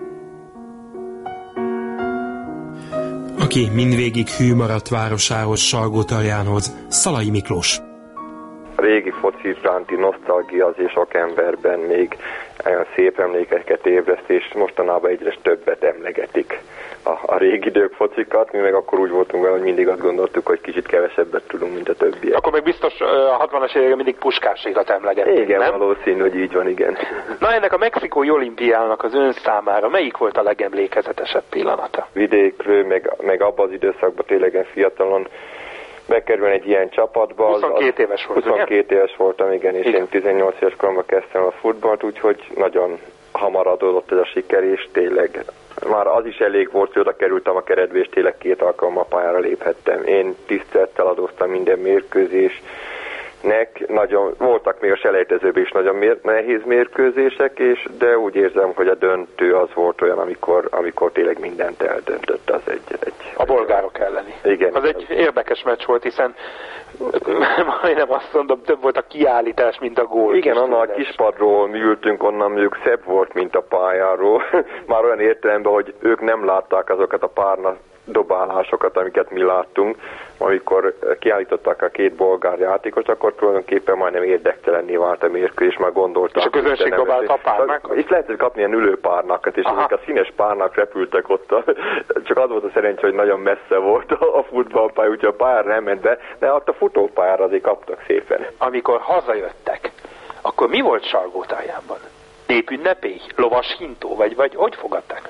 Aki mindvégig hű maradt városához, Salgótarjánhoz, Szalai Miklós. A régi foci iránti nosztalgia az és sok emberben még szép emlékeket ébreszt, és mostanában egyre többet emlegetik a régi idők focikat. Mi meg akkor úgy voltunk vele, hogy mindig azt gondoltuk, hogy kicsit kevesebbet tudunk, mint a többiek. Akkor még biztos a 60-as években mindig Puskásékat emlegették, igen, nem? Valószínű, hogy így van, igen. Na, ennek a mexikói olimpiának az ön számára melyik volt a legemlékezetesebb pillanata? Vidékről, meg abban az időszakban tényleg fiatalon bekerülni egy ilyen csapatba. 22 éves volt, 22 éves voltam, igen, és én 18 éves koromban kezdtem a futballt, úgyhogy nagyon hamar adódott ez a siker, és tényleg már az is elég volt, hogy oda kerültem a keretbe, és tényleg 2 alkalommal pályára léphettem. Én tisztelettel adóztam minden mérkőzésnek, nagyon, voltak még a selejtezőben is nagyon nehéz mérkőzések, de úgy érzem, hogy a döntő az volt olyan, amikor tényleg mindent eldöntött. Az egy a bolgárok elleni. Igen. Az egy érdekes meccs volt, hiszen majdnem azt mondom, több volt a kiállítás, mint a gól. Igen, onnan a kispadról mi ültünk, onnan mondjuk szebb volt, mint a pályáról. Már olyan értelemben, hogy ők nem látták azokat a párna dobálásokat, amiket mi láttunk. Amikor kiállították a 2 bolgár játékot, akkor tulajdonképpen majdnem érdektelenné vált a mérkőzés, már gondolták. És a közönség dobált a párnákat? Itt lehetett kapni ilyen ülőpárnákat, és ezek a színes párnák repültek ott. Csak az volt a szerencsé, hogy nagyon messze volt a futballpálya, úgyhogy a pályára nem ment be, de ott a futópályára azért kaptak szépen. Amikor hazajöttek, akkor mi volt Salgótarjánban? Népünnepély? Lovas hintó? Vagy hogy fogadták?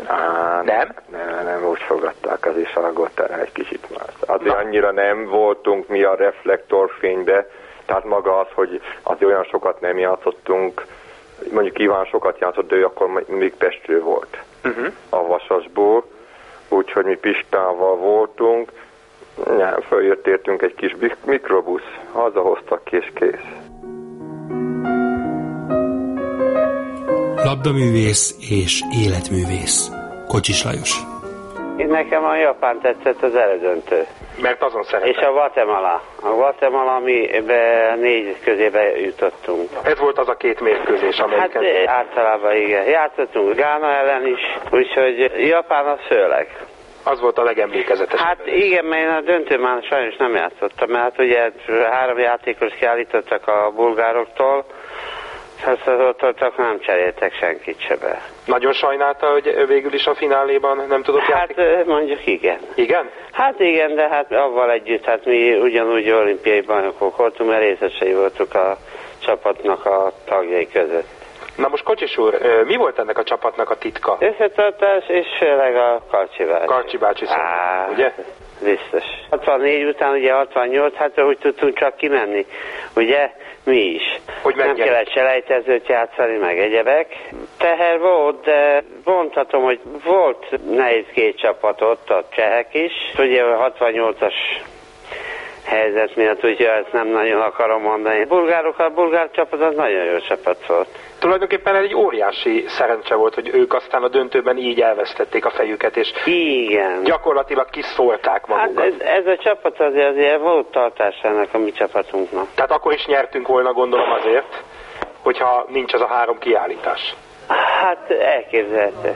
Nem úgy fogadták, az is Salgótarján egy kicsit más. Azért annyira nem voltunk mi a reflektorfénybe, tehát maga az, hogy azért olyan sokat nem játszottunk, mondjuk Iván sokat játszott, de ő akkor még Pestről volt a Vasasból, úgyhogy mi Pistával voltunk, följött értünk egy kis mikrobusz, hazahoztak és kész. Labdaművész és életművész. Kocsis Lajos. Nekem a Japán tetszett az elődöntő. Mert azon szeretem. És a Guatemala, amiben 4 közébe jutottunk. Ez volt az a 2 mérkőzés, amelyiket... Hát általában igen. Játszottunk Gána ellen is, úgyhogy Japán az főleg. Az volt a legemlékezetesebb. Hát igen, mert én a döntőn már sajnos nem játszottam, mert hát ugye 3 játékos kiállítottak a bulgároktól, ott nem cseréltek senkit se be. Nagyon sajnálta, hogy végül is a fináléban nem tudott játszani? Hát mondjuk igen. Igen? Hát igen, de hát avval együtt, hát mi ugyanúgy olimpiai bajnokok voltunk, mert részesei voltunk a csapatnak a tagjai között. Na most Kocsis úr, mi volt ennek a csapatnak a titka? Összetartás és főleg a Karcsi bácsi. Karcsi bácsi ugye? Biztos. 64 után ugye 68, hát úgy tudtunk csak kimenni, ugye? Mi is. Hogy nem kellett selejtezőt játszani, meg egyebek. Teher volt, de mondhatom, hogy volt nehéz 2 csapat ott, a csehek is. Ugye a 68-as helyzet miatt, ugye ezt nem nagyon akarom mondani. A bulgár csapat az nagyon jó csapat volt. Tulajdonképpen egy óriási szerencse volt, hogy ők aztán a döntőben így elvesztették a fejüket, és igen, gyakorlatilag kiszólták magukat. Hát ez a csapat azért volt tartásának a mi csapatunknak. Tehát akkor is nyertünk volna, gondolom azért, hogyha nincs az a 3 kiállítás. Hát elképzelhető.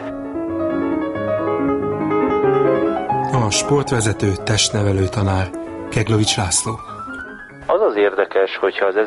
A sportvezető, testnevelő tanár Keglovics László. Az az érdekes, hogyha az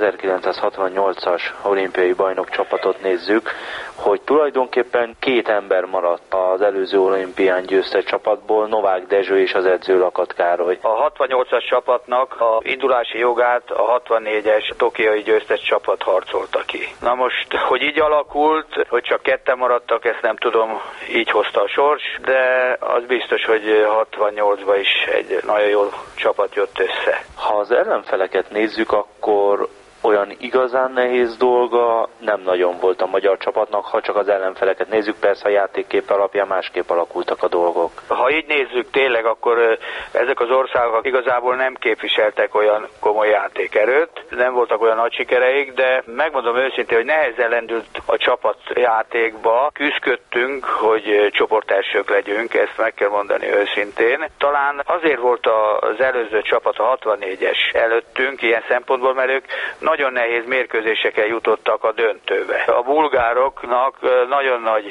1968-as olimpiai bajnok csapatot nézzük, hogy tulajdonképpen 2 ember maradt az előző olimpián győztes csapatból, Novák Dezső és az edző Lakat Károly. A 68-as csapatnak a indulási jogát a 64-es tokiói győztes csapat harcolta ki. Na most, hogy így alakult, hogy csak 2 maradtak, ezt nem tudom, így hozta a sors, de az biztos, hogy 68-ban is egy nagyon jó csapat jött össze. Ha az ellenfeleket nézzük, akkor olyan igazán nehéz dolga nem nagyon volt a magyar csapatnak, ha csak az ellenfeleket nézzük, persze a játékkép alapján másképp alakultak a dolgok. Ha így nézzük tényleg, akkor ezek az országok igazából nem képviseltek olyan komoly játékerőt, nem voltak olyan nagy sikereik, de megmondom őszintén, hogy nehezen lendült a csapatjátékba, küzdködtünk, hogy csoportelsők legyünk, ezt meg kell mondani őszintén. Talán azért volt az előző csapat, a 64-es előttünk ilyen szempontból, mert ők nagyon nehéz mérkőzéseken jutottak a döntőbe. A bulgároknak nagyon nagy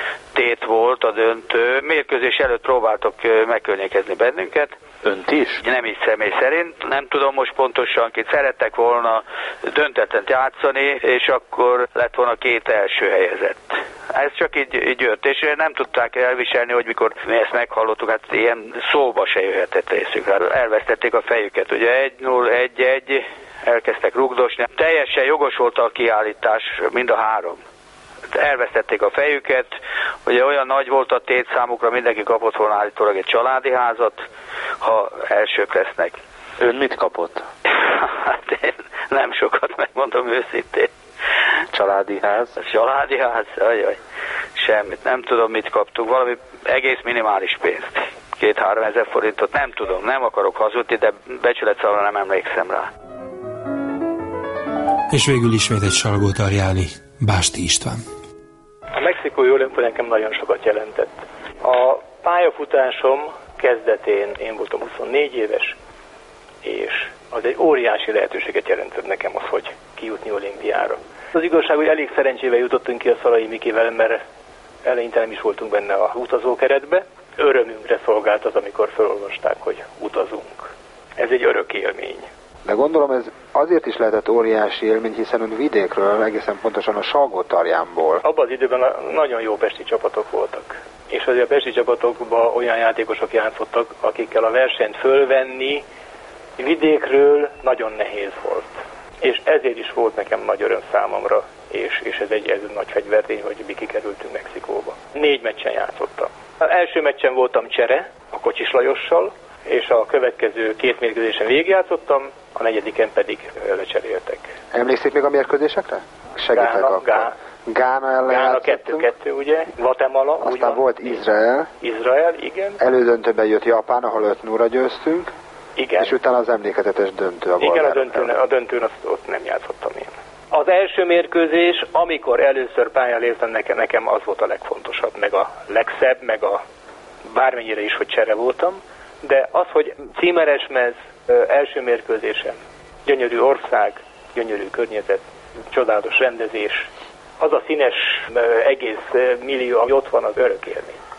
tét volt a döntő. Mérkőzés előtt próbáltok megkörnyékezni bennünket. Önt is? Nem is személy szerint. Nem tudom most pontosan, kit szerettek volna döntetlent játszani, és akkor lett volna 2 első helyezett. Ez csak így jött, és nem tudták elviselni, hogy mikor mi ezt meghallottuk, hát ilyen szóba se jöhetett részükre. Elvesztették a fejüket, ugye 1-0, 1-1, elkezdtek rugdosni. Teljesen jogos volt a kiállítás, mind a 3. Elvesztették a fejüket, ugye olyan nagy volt a tét számukra, mindenki kapott volna állítólag egy családi házat, ha elsők lesznek. Ön mit kapott? Hát én nem sokat, megmondom őszintén. Családi ház? Családi ház? Ajaj, semmit. Nem tudom, mit kaptuk. Valami egész minimális pénzt. 2-3 ezer forintot. Nem tudom, nem akarok hazudni, de becsületszavra nem emlékszem rá. És végül ismét egy Salgótarjáni, Básti István. A mexikói olimpia nekem nagyon sokat jelentett. A pályafutásom kezdetén én voltam 24 éves, és az egy óriási lehetőséget jelentett nekem az, hogy kijutni olimpiára. Az igazság, hogy elég szerencsével jutottunk ki a Szalai Mikivel, mert eleinte nem is voltunk benne a utazókeretbe. Örömünkre szolgált az, amikor felolvasták, hogy utazunk. Ez egy örök élmény. De gondolom ez azért is lehetett óriási élmény, hiszen ön vidékről, egészen pontosan a Salgótarjánból. Abban az időben nagyon jó pesti csapatok voltak. És azért a pesti csapatokban olyan játékosok játszottak, akikkel a versenyt fölvenni vidékről nagyon nehéz volt. És ezért is volt nekem nagy öröm számomra, és ez egy nagy fegyvertény, hogy mi kikerültünk Mexikóba. 4 meccsen játszottam. Az első meccsen voltam csere, a Kocsis Lajossal, és a következő 2 mérkőzésen végigjátszottam, a 4. pedig lecseréltek. Emlékszik még a mérkőzésekre? Segítek akkor. Gána ellen játszottunk. 2-2, ugye? Guatemala. Aztán volt Izrael. Izrael, igen. Elődöntőben jött Japán, ahol 5-0-ra győztünk. Igen. És utána az emlékezetes döntő a bolgár. Igen, a döntőn ott nem játszottam én. Az első mérkőzés, amikor először pályán léptem, nekem az volt a legfontosabb, meg a legszebb, meg a bármennyire is, hogy csere voltam. De az, hogy címeres mez első mérkőzésen, gyönyörű ország, gyönyörű környezet, csodálatos rendezés, az a színes egész millió, ami ott van, az örök élmény.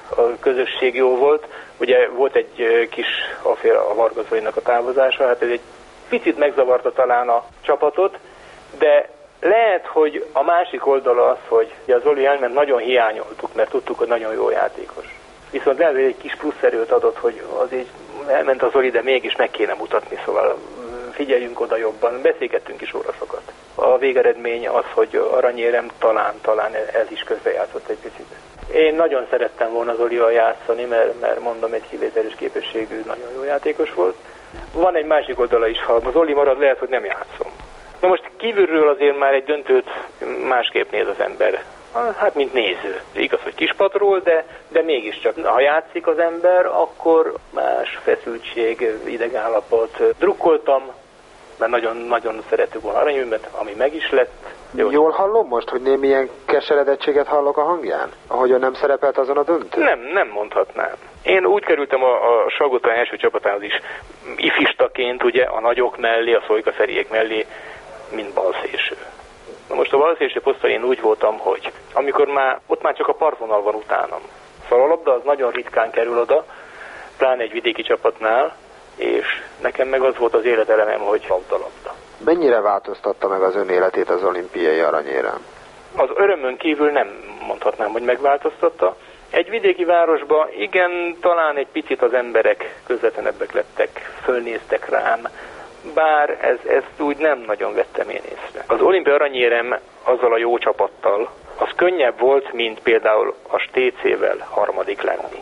a közösség jó volt. Ugye volt egy kis afér a Varga Zolinak a távozása, hát ez egy picit megzavarta talán a csapatot, de lehet, hogy a másik oldala az, hogy az Zoli elment, nagyon hiányoltuk, mert tudtuk, hogy nagyon jó játékos. Viszont lehet, hogy egy kis plusz erőt adott, hogy azért elment az Zoli, de mégis meg kéne mutatni, szóval figyeljünk oda jobban. Beszélgettünk is oroszokat. A végeredmény az, hogy aranyérem talán ez is közbejátszott egy picit. Én nagyon szerettem volna Zolival játszani, mert mondom, egy kivételes képességű, nagyon jó játékos volt. Van egy másik oldala is, ha Zoli marad, lehet, hogy nem játszom. Na most kívülről azért már egy döntőt másképp néz az ember. Hát, mint néző. Igaz, hogy kispatról, de mégiscsak. Ha játszik az ember, akkor más feszültség, idegállapot. Drukkoltam, mert nagyon szeretük volna aranyérmet, ami meg is lett. Jól hallom most, hogy némi ilyen keseredettséget hallok a hangján? Ahogyan nem szerepelt azon a döntő? Nem mondhatnám. Én úgy kerültem a Salgótarján első csapatához is ifistaként, ugye, a nagyok mellé, a Szolykaferiek mellé, mint balszélső. Na most a balszélső poszton én úgy voltam, hogy amikor ott már csak a partvonal van utánam. Szóval a labda az nagyon ritkán kerül oda, pláne egy vidéki csapatnál, és nekem meg az volt az életelemem, hogy labda. Mennyire változtatta meg az ön életét az olimpiai aranyérem? Az örömön kívül nem mondhatnám, hogy megváltoztatta. Egy vidéki városba igen, talán egy picit az emberek közvetlenebbek lettek, fölnéztek rám, bár ezt úgy nem nagyon vettem én észre. Az olimpiai aranyérem azzal a jó csapattal, az könnyebb volt, mint például a Stécével harmadik lenni.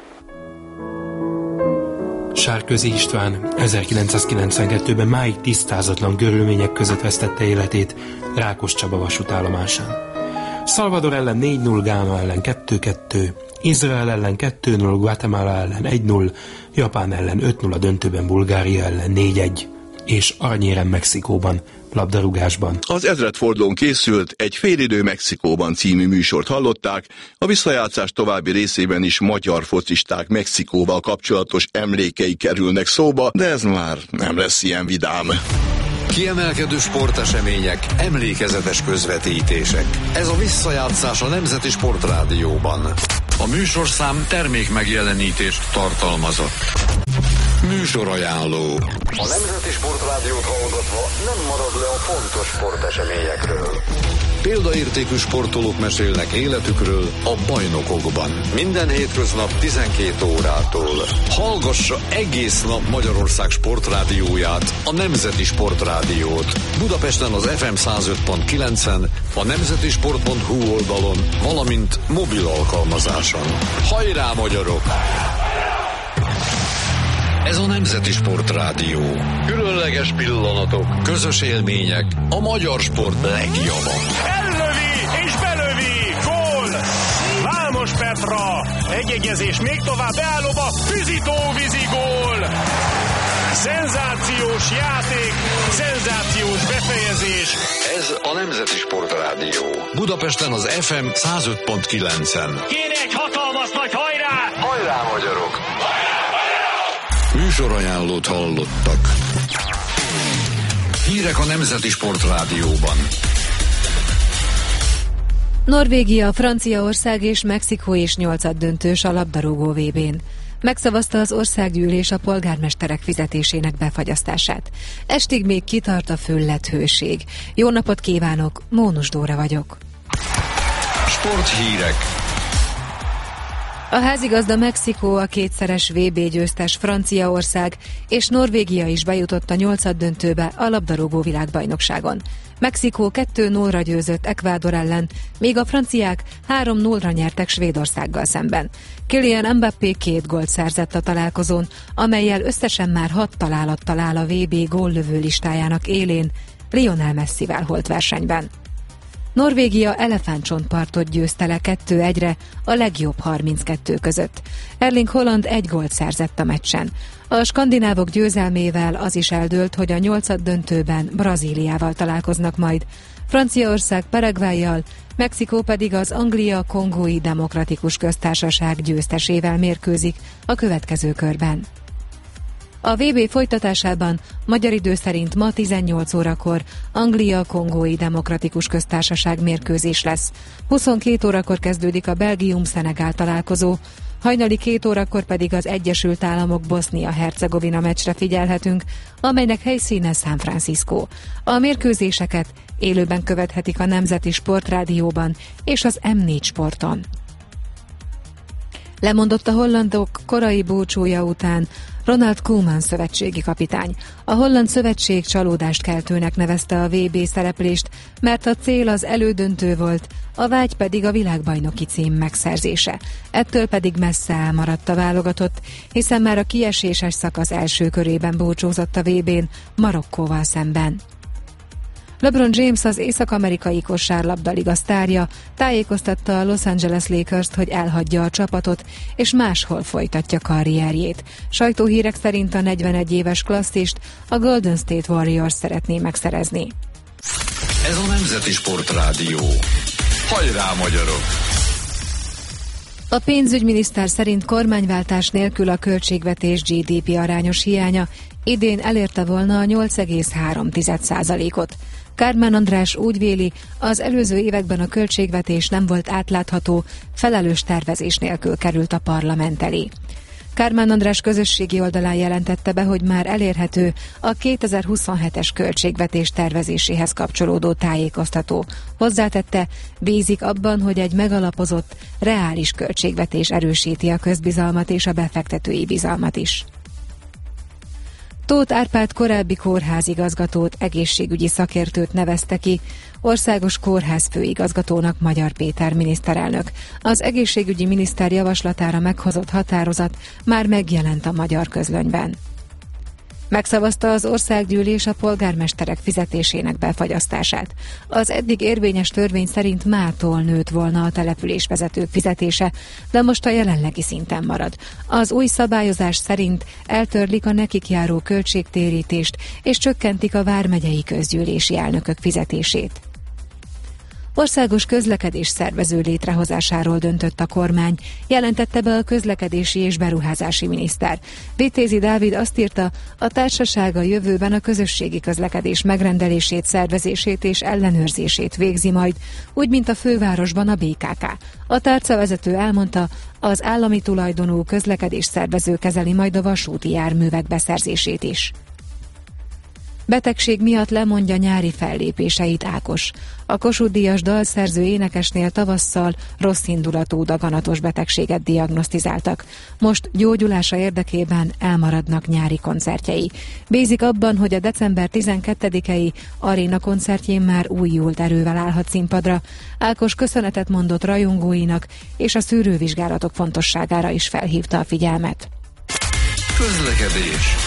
Sárközi István 1992-ben máig tisztázatlan körülmények között vesztette életét Rákoscsaba vasútállomásán. Salvador ellen 4-0, Gána ellen 2-2, Izrael ellen 2-0, Guatemala ellen 1-0, Japán ellen 5-0, a döntőben Bulgária ellen 4-1, és aranyérem Mexikóban, labdarúgásban. Az ezredfordulón készült Egy félidő Mexikóban című műsort hallották, a visszajátszás további részében is magyar focisták Mexikóval kapcsolatos emlékei kerülnek szóba, de ez már nem lesz ilyen vidám. Kiemelkedő sportesemények, emlékezetes közvetítések. Ez a visszajátszás a Nemzeti Sportrádióban. A műsorszám termékmegjelenítést tartalmazott. Műsorajánló. A Nemzeti Sportrádiót hallgatva nem marad le a fontos sporteseményekről. Példaértékű sportolók mesélnek életükről a bajnokokban. Minden hétköznap 12 órától. Hallgassa egész nap Magyarország sportrádióját, a Nemzeti Sportrádiót. Budapesten az FM 105.9-en, a nemzetisport.hu oldalon, valamint mobil alkalmazáson. Hajrá, magyarok! Ez a Nemzeti Sportrádió. Különleges pillanatok, közös élmények, a magyar sport legjava. Ellövi és belövi! Gól! Vámos Petra! Egyegyezés még tovább beállóba, Füzitó vízigól! Szenzációs játék, szenzációs befejezés. Ez a Nemzeti Sportrádió. Budapesten az FM 105.9-en. Kéne egy hatalmas nagy hajrá! Hajrá, magyarok! Műsorajánlót hallottak. Hírek a Nemzeti Sportrádióban. Norvégia, Franciaország és Mexikó is 8-döntős a labdarúgó VB-n. Megszavazta az országgyűlés a polgármesterek fizetésének befagyasztását. Estig még kitart a föllet hőség. Jó napot kívánok, Mónus Dóra vagyok. Sporthírek. A házigazda Mexikó, a kétszeres VB győztes Franciaország és Norvégia is bejutott a 8-döntőbe a labdarúgó világbajnokságon. Mexikó 2-0-ra győzött Ecuador ellen, míg a franciák 3-0-ra nyertek Svédországgal szemben. Kylian Mbappé 2 gólt szerzett a találkozón, amellyel összesen már 6 találattal áll a VB góllövő listájának élén, Lionel Messivel holt versenyben. Norvégia elefántcsontpartot győzte le 2-1-re a legjobb 32 között. Erling Haaland 1 gólt szerzett a meccsen. A skandinávok győzelmével az is eldőlt, hogy a 8-döntőben Brazíliával találkoznak majd. Franciaország Paraguayyal, Mexikó pedig az Anglia-Kongói Demokratikus Köztársaság győztesével mérkőzik a következő körben. A VB folytatásában magyar idő szerint ma 18 órakor Anglia-Kongói Demokratikus Köztársaság mérkőzés lesz. 22 órakor kezdődik a Belgium-Szenegál találkozó, Hajnali 2 órakor pedig az Egyesült Államok Bosznia-Hercegovina meccsre figyelhetünk, amelynek helyszíne San Francisco. A mérkőzéseket élőben követhetik a Nemzeti Sportrádióban és az M4 Sporton. Lemondott a hollandok korai búcsúja után Ronald Koeman szövetségi kapitány. A holland szövetség csalódást keltőnek nevezte a VB szereplést, mert a cél az elődöntő volt, a vágy pedig a világbajnoki cím megszerzése. Ettől pedig messze elmaradt a válogatott, hiszen már a kieséses szakasz első körében búcsúzott a VB-n Marokkóval szemben. LeBron James, az észak-amerikai kosárlabdaliga sztárja, tájékoztatta a Los Angeles Lakers-t, hogy elhagyja a csapatot, és máshol folytatja karrierjét. Sajtóhírek szerint a 41 éves klasszist a Golden State Warriors szeretné megszerezni. Ez a Nemzeti Sportrádió. Hajrá, magyarok! A pénzügyminiszter szerint kormányváltás nélkül a költségvetés GDP arányos hiánya idén elérte volna a 8,3%-ot. Kármán András úgy véli, az előző években a költségvetés nem volt átlátható, felelős tervezés nélkül került a parlament elé. Kármán András közösségi oldalán jelentette be, hogy már elérhető a 2027-es költségvetés tervezéséhez kapcsolódó tájékoztató. Hozzátette, bízik abban, hogy egy megalapozott, reális költségvetés erősíti a közbizalmat és a befektetői bizalmat is. Tóth Árpád korábbi kórházigazgatót, egészségügyi szakértőt nevezte ki, országos kórház főigazgatónak Magyar Péter miniszterelnök. Az egészségügyi miniszter javaslatára meghozott határozat már megjelent a Magyar Közlönyben. Megszavazta az országgyűlés a polgármesterek fizetésének befagyasztását. Az eddig érvényes törvény szerint mától nőtt volna a településvezetők fizetése, de most a jelenlegi szinten marad. Az új szabályozás szerint eltörlik a nekik járó költségtérítést, és csökkentik a vármegyei közgyűlési elnökök fizetését. Országos közlekedés szervező létrehozásáról döntött a kormány, jelentette be a közlekedési és beruházási miniszter. Vitézi Dávid azt írta, a társaság a jövőben a közösségi közlekedés megrendelését, szervezését és ellenőrzését végzi majd, úgy, mint a fővárosban a BKK. A tárcavezető elmondta, az állami tulajdonú közlekedés szervező kezeli majd a vasúti járművek beszerzését is. Betegség miatt lemondja nyári fellépéseit Ákos. A Kossuth-díjas dalszerző énekesnél tavasszal rosszindulatú daganatos betegséget diagnosztizáltak. Most gyógyulása érdekében elmaradnak nyári koncertjei. Bízik abban, hogy a december 12-i aréna koncertjén már újult erővel állhat színpadra. Ákos köszönetet mondott rajongóinak, és a szűrővizsgálatok fontosságára is felhívta a figyelmet. Közlekedés.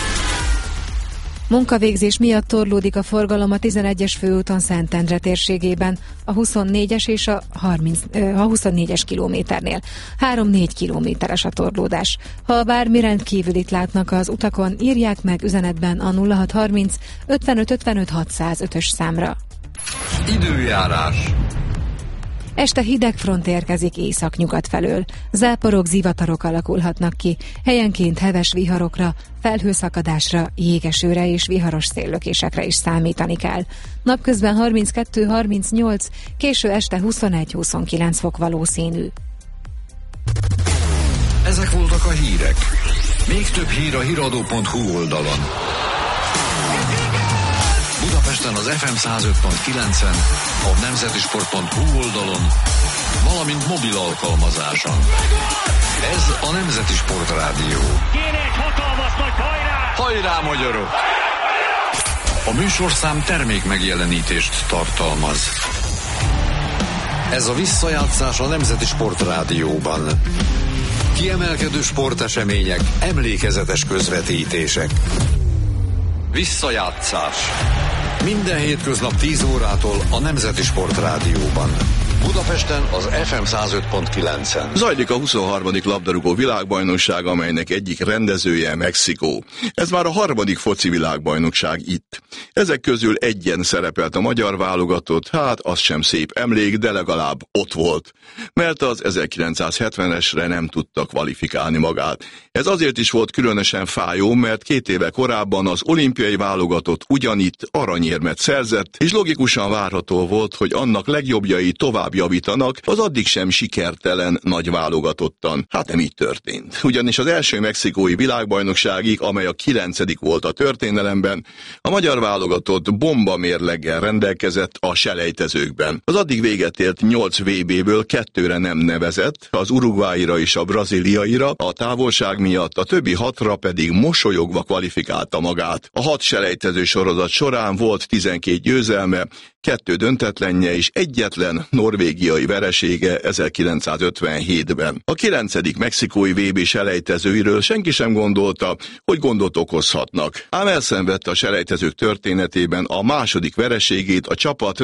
Munkavégzés miatt torlódik a forgalom a 11-es főúton Szentendre térségében, a 24-es és a 24-es kilométernél. 3-4 kilométeres a torlódás. Ha bármi rendkívülit látnak az utakon, írják meg üzenetben a 0630 55 55 605-ös számra. Időjárás. Este hideg front érkezik északnyugat felől. Záporok, zivatarok alakulhatnak ki, helyenként heves viharokra, felhőszakadásra, jégesőre és viharos széllökésekre is számítani kell. Napközben 32-38, késő este 21-29 fok valószínű. Ezek voltak a hírek. Még több hír a hiradó.hu oldalon. Budapesten az FM 105.9-en, a nemzetisport.hu oldalon, valamint mobil alkalmazáson. Ez a Nemzeti Sportrádió. Kéne egy hatalmas nagy hajrá! Hajrá, magyarok! A műsorszám termék megjelenítést tartalmaz. Ez a visszajátszás a Nemzeti Sportrádióban. Kiemelkedő sportesemények, emlékezetes közvetítések. Visszajátszás. Minden hétköznap 10 órától a Nemzeti Sportrádióban. Budapesten az FM 105.9-en. Zajlik a 23. labdarúgó világbajnokság, amelynek egyik rendezője Mexikó. Ez már a 3. foci világbajnokság itt. Ezek közül egyen szerepelt a magyar válogatott, hát az sem szép emlék, de legalább ott volt. Mert az 1970-esre nem tudta kvalifikálni magát. Ez azért is volt különösen fájó, mert 2 éve korábban az olimpiai válogatott ugyanitt aranyérmet szerzett, és logikusan várható volt, hogy annak legjobbjai tovább tovább javítanak az addig sem sikertelen nagy válogatottan. Hát nem így történt. Ugyanis az első mexikói világbajnokságig, amely a 9. volt a történelemben, a magyar válogatott bomba mérleggel rendelkezett a selejtezőkben. Az addig véget ért 8 VB-ből 2-re nem nevezett, az uruguayra és a brazíliaira a távolság miatt, a többi 6-ra pedig mosolyogva kvalifikálta magát. A 6 selejtező sorozat során volt 12 győzelme, 2 döntetlenje és egyetlen norvégiai veresége 1957-ben. A 9. mexikói VB selejtezőiről senki sem gondolta, hogy gondot okozhatnak. Ám elszenvedte a selejtezők történetében a második vereségét a csapat